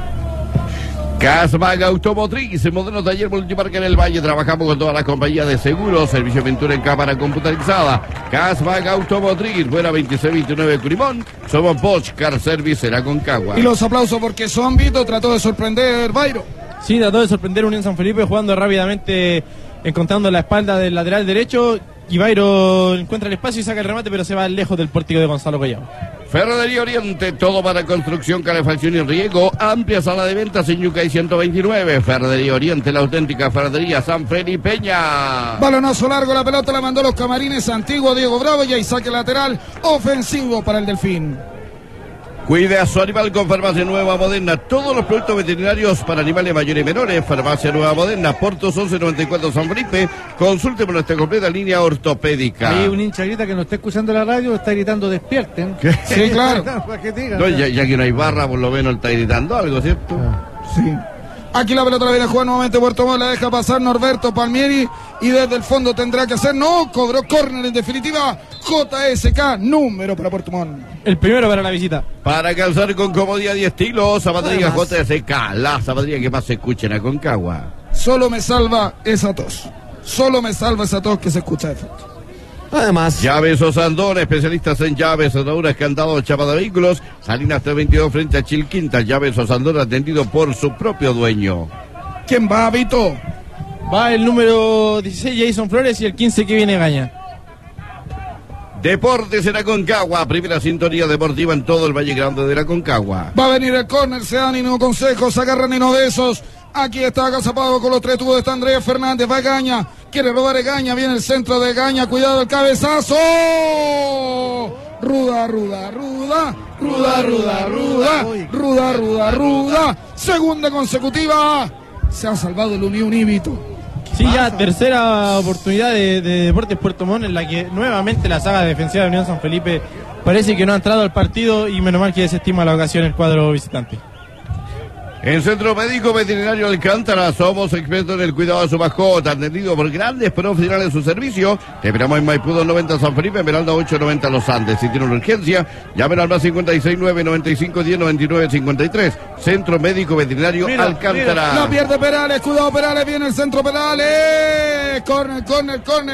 Casmag Automotriz, modelo taller multimarca en el Valle. Trabajamos con todas las compañías de seguros, servicio de pintura en cámara computarizada. Casmag Automotriz, buena veintiséis veintinueve Curimón. Somos Bosch Car Service en Aconcagua. Y los aplausos porque son Vito, trató de sorprender Bayro. Sí, trató de sorprender a Unión San Felipe jugando rápidamente, encontrando la espalda del lateral derecho. Y Bayro encuentra el espacio y saca el remate, pero se va lejos del pórtico de Gonzalo Collado. Ferretería Oriente, todo para construcción, calefacción y riego. Amplia sala de ventas en Yucay ciento veintinueve. Ferretería Oriente, la auténtica ferretería San Felipeña. Balonazo largo, la pelota la mandó a los camarines antiguo Diego Bravo y ahí saque lateral ofensivo para el Delfín. Cuide a su animal con Farmacia Nueva Moderna. Todos los productos veterinarios para animales mayores y menores. Farmacia Nueva Moderna, Portos once noventa y cuatro San Felipe. Consulte por nuestra completa línea ortopédica. Hay un hincha grita que no está escuchando la radio, está gritando despierten. ¿Qué? Sí, claro. Para que digan, No, ya, ya que no hay barra, por lo menos está gritando algo, ¿cierto? Sí. Aquí la pelota la viene a jugar nuevamente Puerto Montt, la deja pasar Norberto Palmieri y desde el fondo tendrá que hacer, no, cobró córner en definitiva, J S K, número para Puerto Montt. El primero para la visita. Para calzar con comodidad y estilo, zapatería Además. J S K, la zapatería que más se escucha en Aconcagua. Solo me salva esa tos, solo me salva esa tos que se escucha de fondo. Además, Llaves Osandón, especialistas en llaves, ataduras, candados, chapa de vehículos. Salinas trescientos veintidós frente a Chilquinta. Llaves Osandón atendido por su propio dueño. ¿Quién va, Vito? Va el número dieciséis Jason Flores y el quince que viene Gaña. Deportes en Aconcagua, primera sintonía deportiva en todo el Valle Grande de la Aconcagua. Va a venir el córner, se dan y no consejos, se agarran y no besos. Aquí está agazapado con los tres tubos, está Andrés Fernández, va Gaña, quiere robar a Gaña, viene el centro de Gaña, cuidado el cabezazo. Ruda, ruda, ruda, ruda, ruda, ruda, ruda, ruda, ruda. Segunda consecutiva. Se ha salvado el Unión Vito. Sí, ya tercera oportunidad de, de Deportes Puerto Montt en la que nuevamente la saga defensiva de Unión San Felipe parece que no ha entrado al partido y menos mal que desestima la ocasión el cuadro visitante. En Centro Médico Veterinario Alcántara somos expertos en el cuidado de su mascota, atendido por grandes profesionales en su servicio. Te esperamos en Maipú dos noventa San Felipe, Esmeralda ocho noventa Los Andes. Si tiene una urgencia, llamen al más cincuenta y seis nueve noventa y cinco diez noventa y nueve cincuenta y tres. Centro Médico Veterinario Mira, Alcántara. mira. La pierde Perales, cuidado Perales, viene el centro Perales. Corner, corner, corner.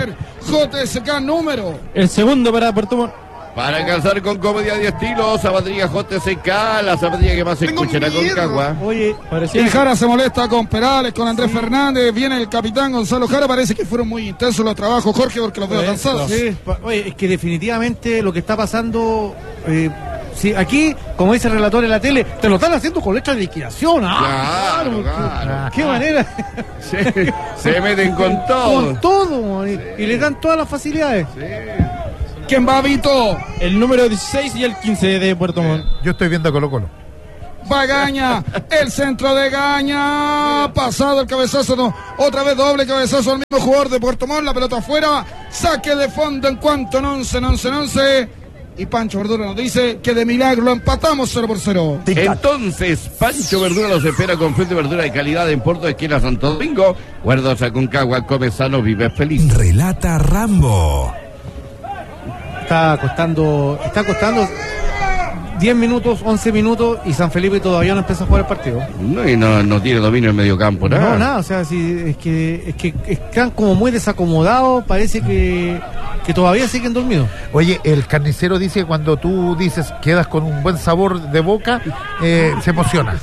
J S K número. El segundo para Puerto Montt. Para calzar con comodidad y estilo, zapatilla J S K, la zapatilla que más se escucha en Aconcagua. Oye, y Jara se molesta con Perales, con Andrés sí. Fernández, viene el capitán Gonzalo Jara, parece que fueron muy intensos los trabajos, Jorge, porque los veo cansados. Sí. Oye, es que definitivamente lo que está pasando, eh, sí, aquí, como dice el relator en la tele, te lo están haciendo con letra de liquidación. ¡Ah! Claro, claro. ¡Qué manera! Sí, se meten con todo. Con todo, y, y le dan todas las facilidades. Sí. ¿Quién va, Vito? El número dieciséis y el quince de Puerto Montt. Yo estoy viendo a Colo Colo. Va Gaña, el centro de Gaña, pasado el cabezazo, no, otra vez doble cabezazo al mismo jugador de Puerto Montt, la pelota afuera, saque de fondo en cuanto en once, en once, en once, y Pancho Verdura nos dice que de milagro lo empatamos cero por cero. Entonces, Pancho Verdura los espera con fruta y verdura de calidad en Puerto de Esquina Santo Domingo, Huerdos Aconcagua, come sano, vive feliz. Relata Rambo. Está costando, está costando diez minutos, once minutos y San Felipe todavía no empieza a jugar el partido. No, y no, no tiene dominio en medio campo, nada. No, nada, o sea, sí, es que, es que están como muy desacomodados, parece que, que todavía siguen dormidos. Oye, el carnicero dice que cuando tú dices quedas con un buen sabor de boca, eh, se emociona.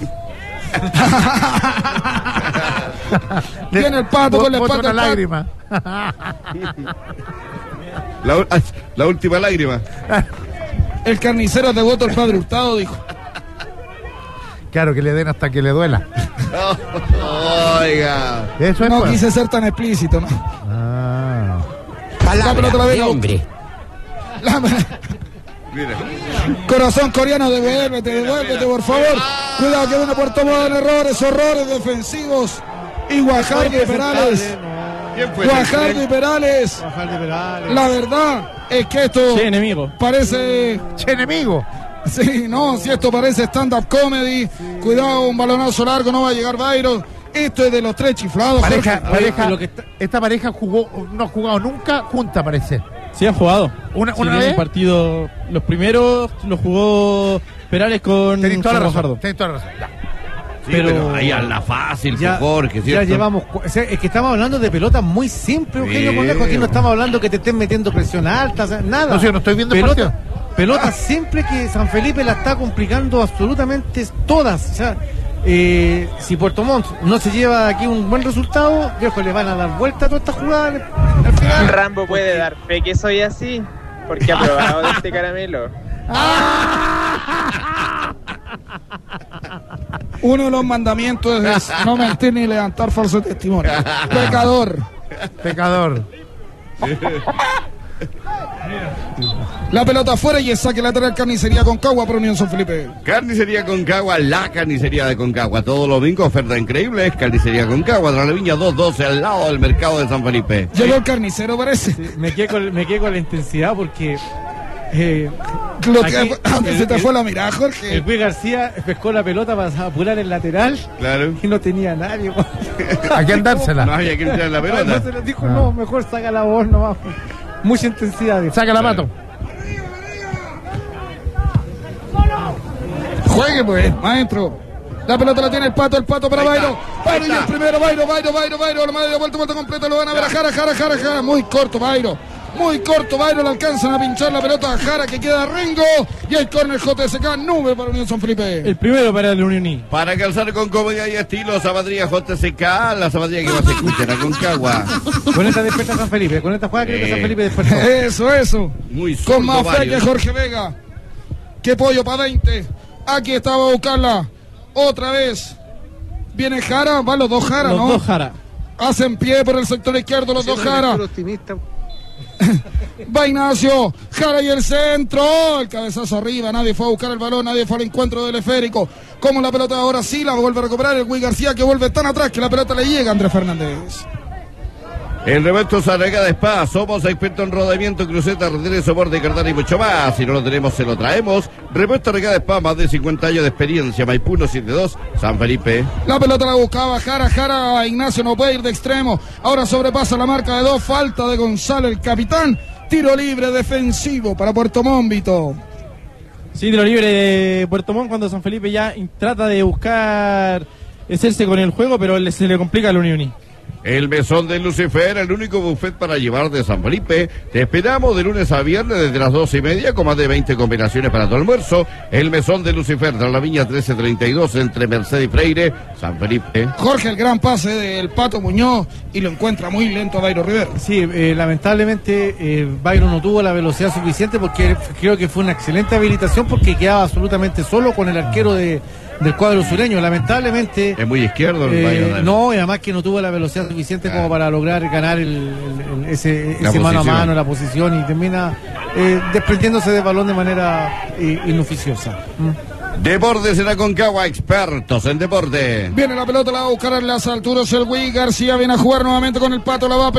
Tiene el pato con la Bota espalda. una lágrima. La, la última lágrima. El carnicero de voto el padre Hurtado dijo. Claro, que le den hasta que le duela. Oh, oiga. Eso es no pues. quise ser tan explícito, ¿no? Ah. La pelota la de hombre. La... Mira. Corazón coreano, devuélvete, devuélvete, por favor. Cuidado que viene Puerto Montt en errores, horrores defensivos. Y Guajardo y Perales. Guajardo y Perales. La verdad es que esto che, enemigo. parece... Che, enemigo. Sí, no, si esto parece stand-up comedy. Sí. Cuidado, un balonazo largo, no va a llegar Byron. Esto es de los tres chiflados. Pareja, pareja, lo que está... Esta pareja jugó, no ha jugado nunca junta, parece. Sí, han jugado. Una, sí, una vez. El partido, los primeros los jugó Perales con Tenés toda la razón. Tenés toda la razón. Ya. Sí, pero, pero ahí a la fácil, ya, Jorge, ya llevamos, o sea, es que estamos hablando de pelotas muy simples, Eugenio Conejo. Aquí no estamos hablando que te estén metiendo presión alta, o sea, nada. No, sí, no estoy viendo pelota, el pelotas simples que San Felipe la está complicando absolutamente todas. O sea, eh, si Puerto Montt no se lleva aquí un buen resultado, viejo, le van a dar vuelta a toda esta jugada al final. Rambo puede dar fe que soy así, porque ha probado de este caramelo. Uno de los mandamientos es no mentir ni levantar falso testimonio. Pecador. Pecador. La pelota afuera y el saque lateral. Carnicería Aconcagua por Unión San Felipe. Carnicería Aconcagua, la carnicería de Aconcagua. Todo domingo, oferta increíble. Es Carnicería Aconcagua, de la Viña doscientos doce, al lado del mercado de San Felipe. Llegó el carnicero, parece. Sí, me, quedé con, me quedé con la intensidad porque... Eh, Lo que, aquí, el, se te el, fue la mirada, Jorge. El Luis García pescó la pelota para apurar el lateral. Claro. Y no tenía a nadie. ¿A quién dársela? No había que entrar la pelota. No, se lo dijo, no. no, mejor saca la voz nomás. Mucha intensidad. Saca la mato. Juegue pues, maestro. La pelota la tiene el Pato, el Pato para Bayro. Bayro y el primero, Bayro, Bayro, Bayro, Bayro. La madre de vuelta, vuelta completa, lo van a ver a Jara, Jara, Jara, Jara. Muy corto, Bayro. Muy corto, Bayro, le alcanzan a pinchar la pelota a Jara, que queda Rengo. Y el córner J S K, nube para Unión San Felipe. El primero para el Unión. Para calzar con comodidad y estilo, zapatilla J S K, la zapatilla que más se escucha en Aconcagua. Con esta desperta San Felipe, con esta jugada creo que San Felipe despertó. Eso, eso. Muy con más fe que Jorge Vega. Qué pollo para veinte. Aquí estaba a buscarla. Otra vez. Viene Jara, van los dos Jara, los ¿no? Los dos Jara. Hacen pie por el sector izquierdo los dos Jara. Va Ignacio, Jara y el centro, el cabezazo arriba, nadie fue a buscar el balón, nadie fue al encuentro del esférico. Como la pelota ahora sí la vuelve a recuperar el Luis García, que vuelve tan atrás que la pelota le llega a Andrés Fernández. El repuesto Sarrega de Spa, somos expertos en rodamiento, cruceta, retiro, soporte, cartón y mucho más. Si no lo tenemos, se lo traemos. Repuesto Sarrega de Spa, más de cincuenta años de experiencia. Maipú uno siete dos, San Felipe. La pelota la buscaba Jara, Jara, Ignacio no puede ir de extremo. Ahora sobrepasa la marca de dos, falta de Gonzalo, el capitán. Tiro libre defensivo para Puerto Montt, Vito. Sí, tiro libre de Puerto Montt cuando San Felipe ya trata de buscar hacerse con el juego, pero se le complica al Unión. El Mesón de Lucifer, el único buffet para llevar de San Felipe. Te esperamos de lunes a viernes desde las doce y media con más de veinte combinaciones para tu almuerzo. El Mesón de Lucifer, de la Viña trece treinta y dos entre Mercedes y Freire, San Felipe. Jorge, el gran pase del Pato Muñoz y lo encuentra muy lento a Bayro Rivera. Sí, eh, lamentablemente eh, Bayro no tuvo la velocidad suficiente porque creo que fue una excelente habilitación porque quedaba absolutamente solo con el arquero de... del cuadro sureño, lamentablemente. Es muy izquierdo el eh, Bayern. No, y además que no tuvo la velocidad suficiente ah. como para lograr ganar el, el, el, ese, ese mano a mano, la posición, y termina eh, desprendiéndose del balón de manera eh, inoficiosa. ¿Mm? Deportes en Aconcagua, expertos en deporte. Viene la pelota, la va a buscar en las alturas el Wii García, viene a jugar nuevamente con el Pato, la va a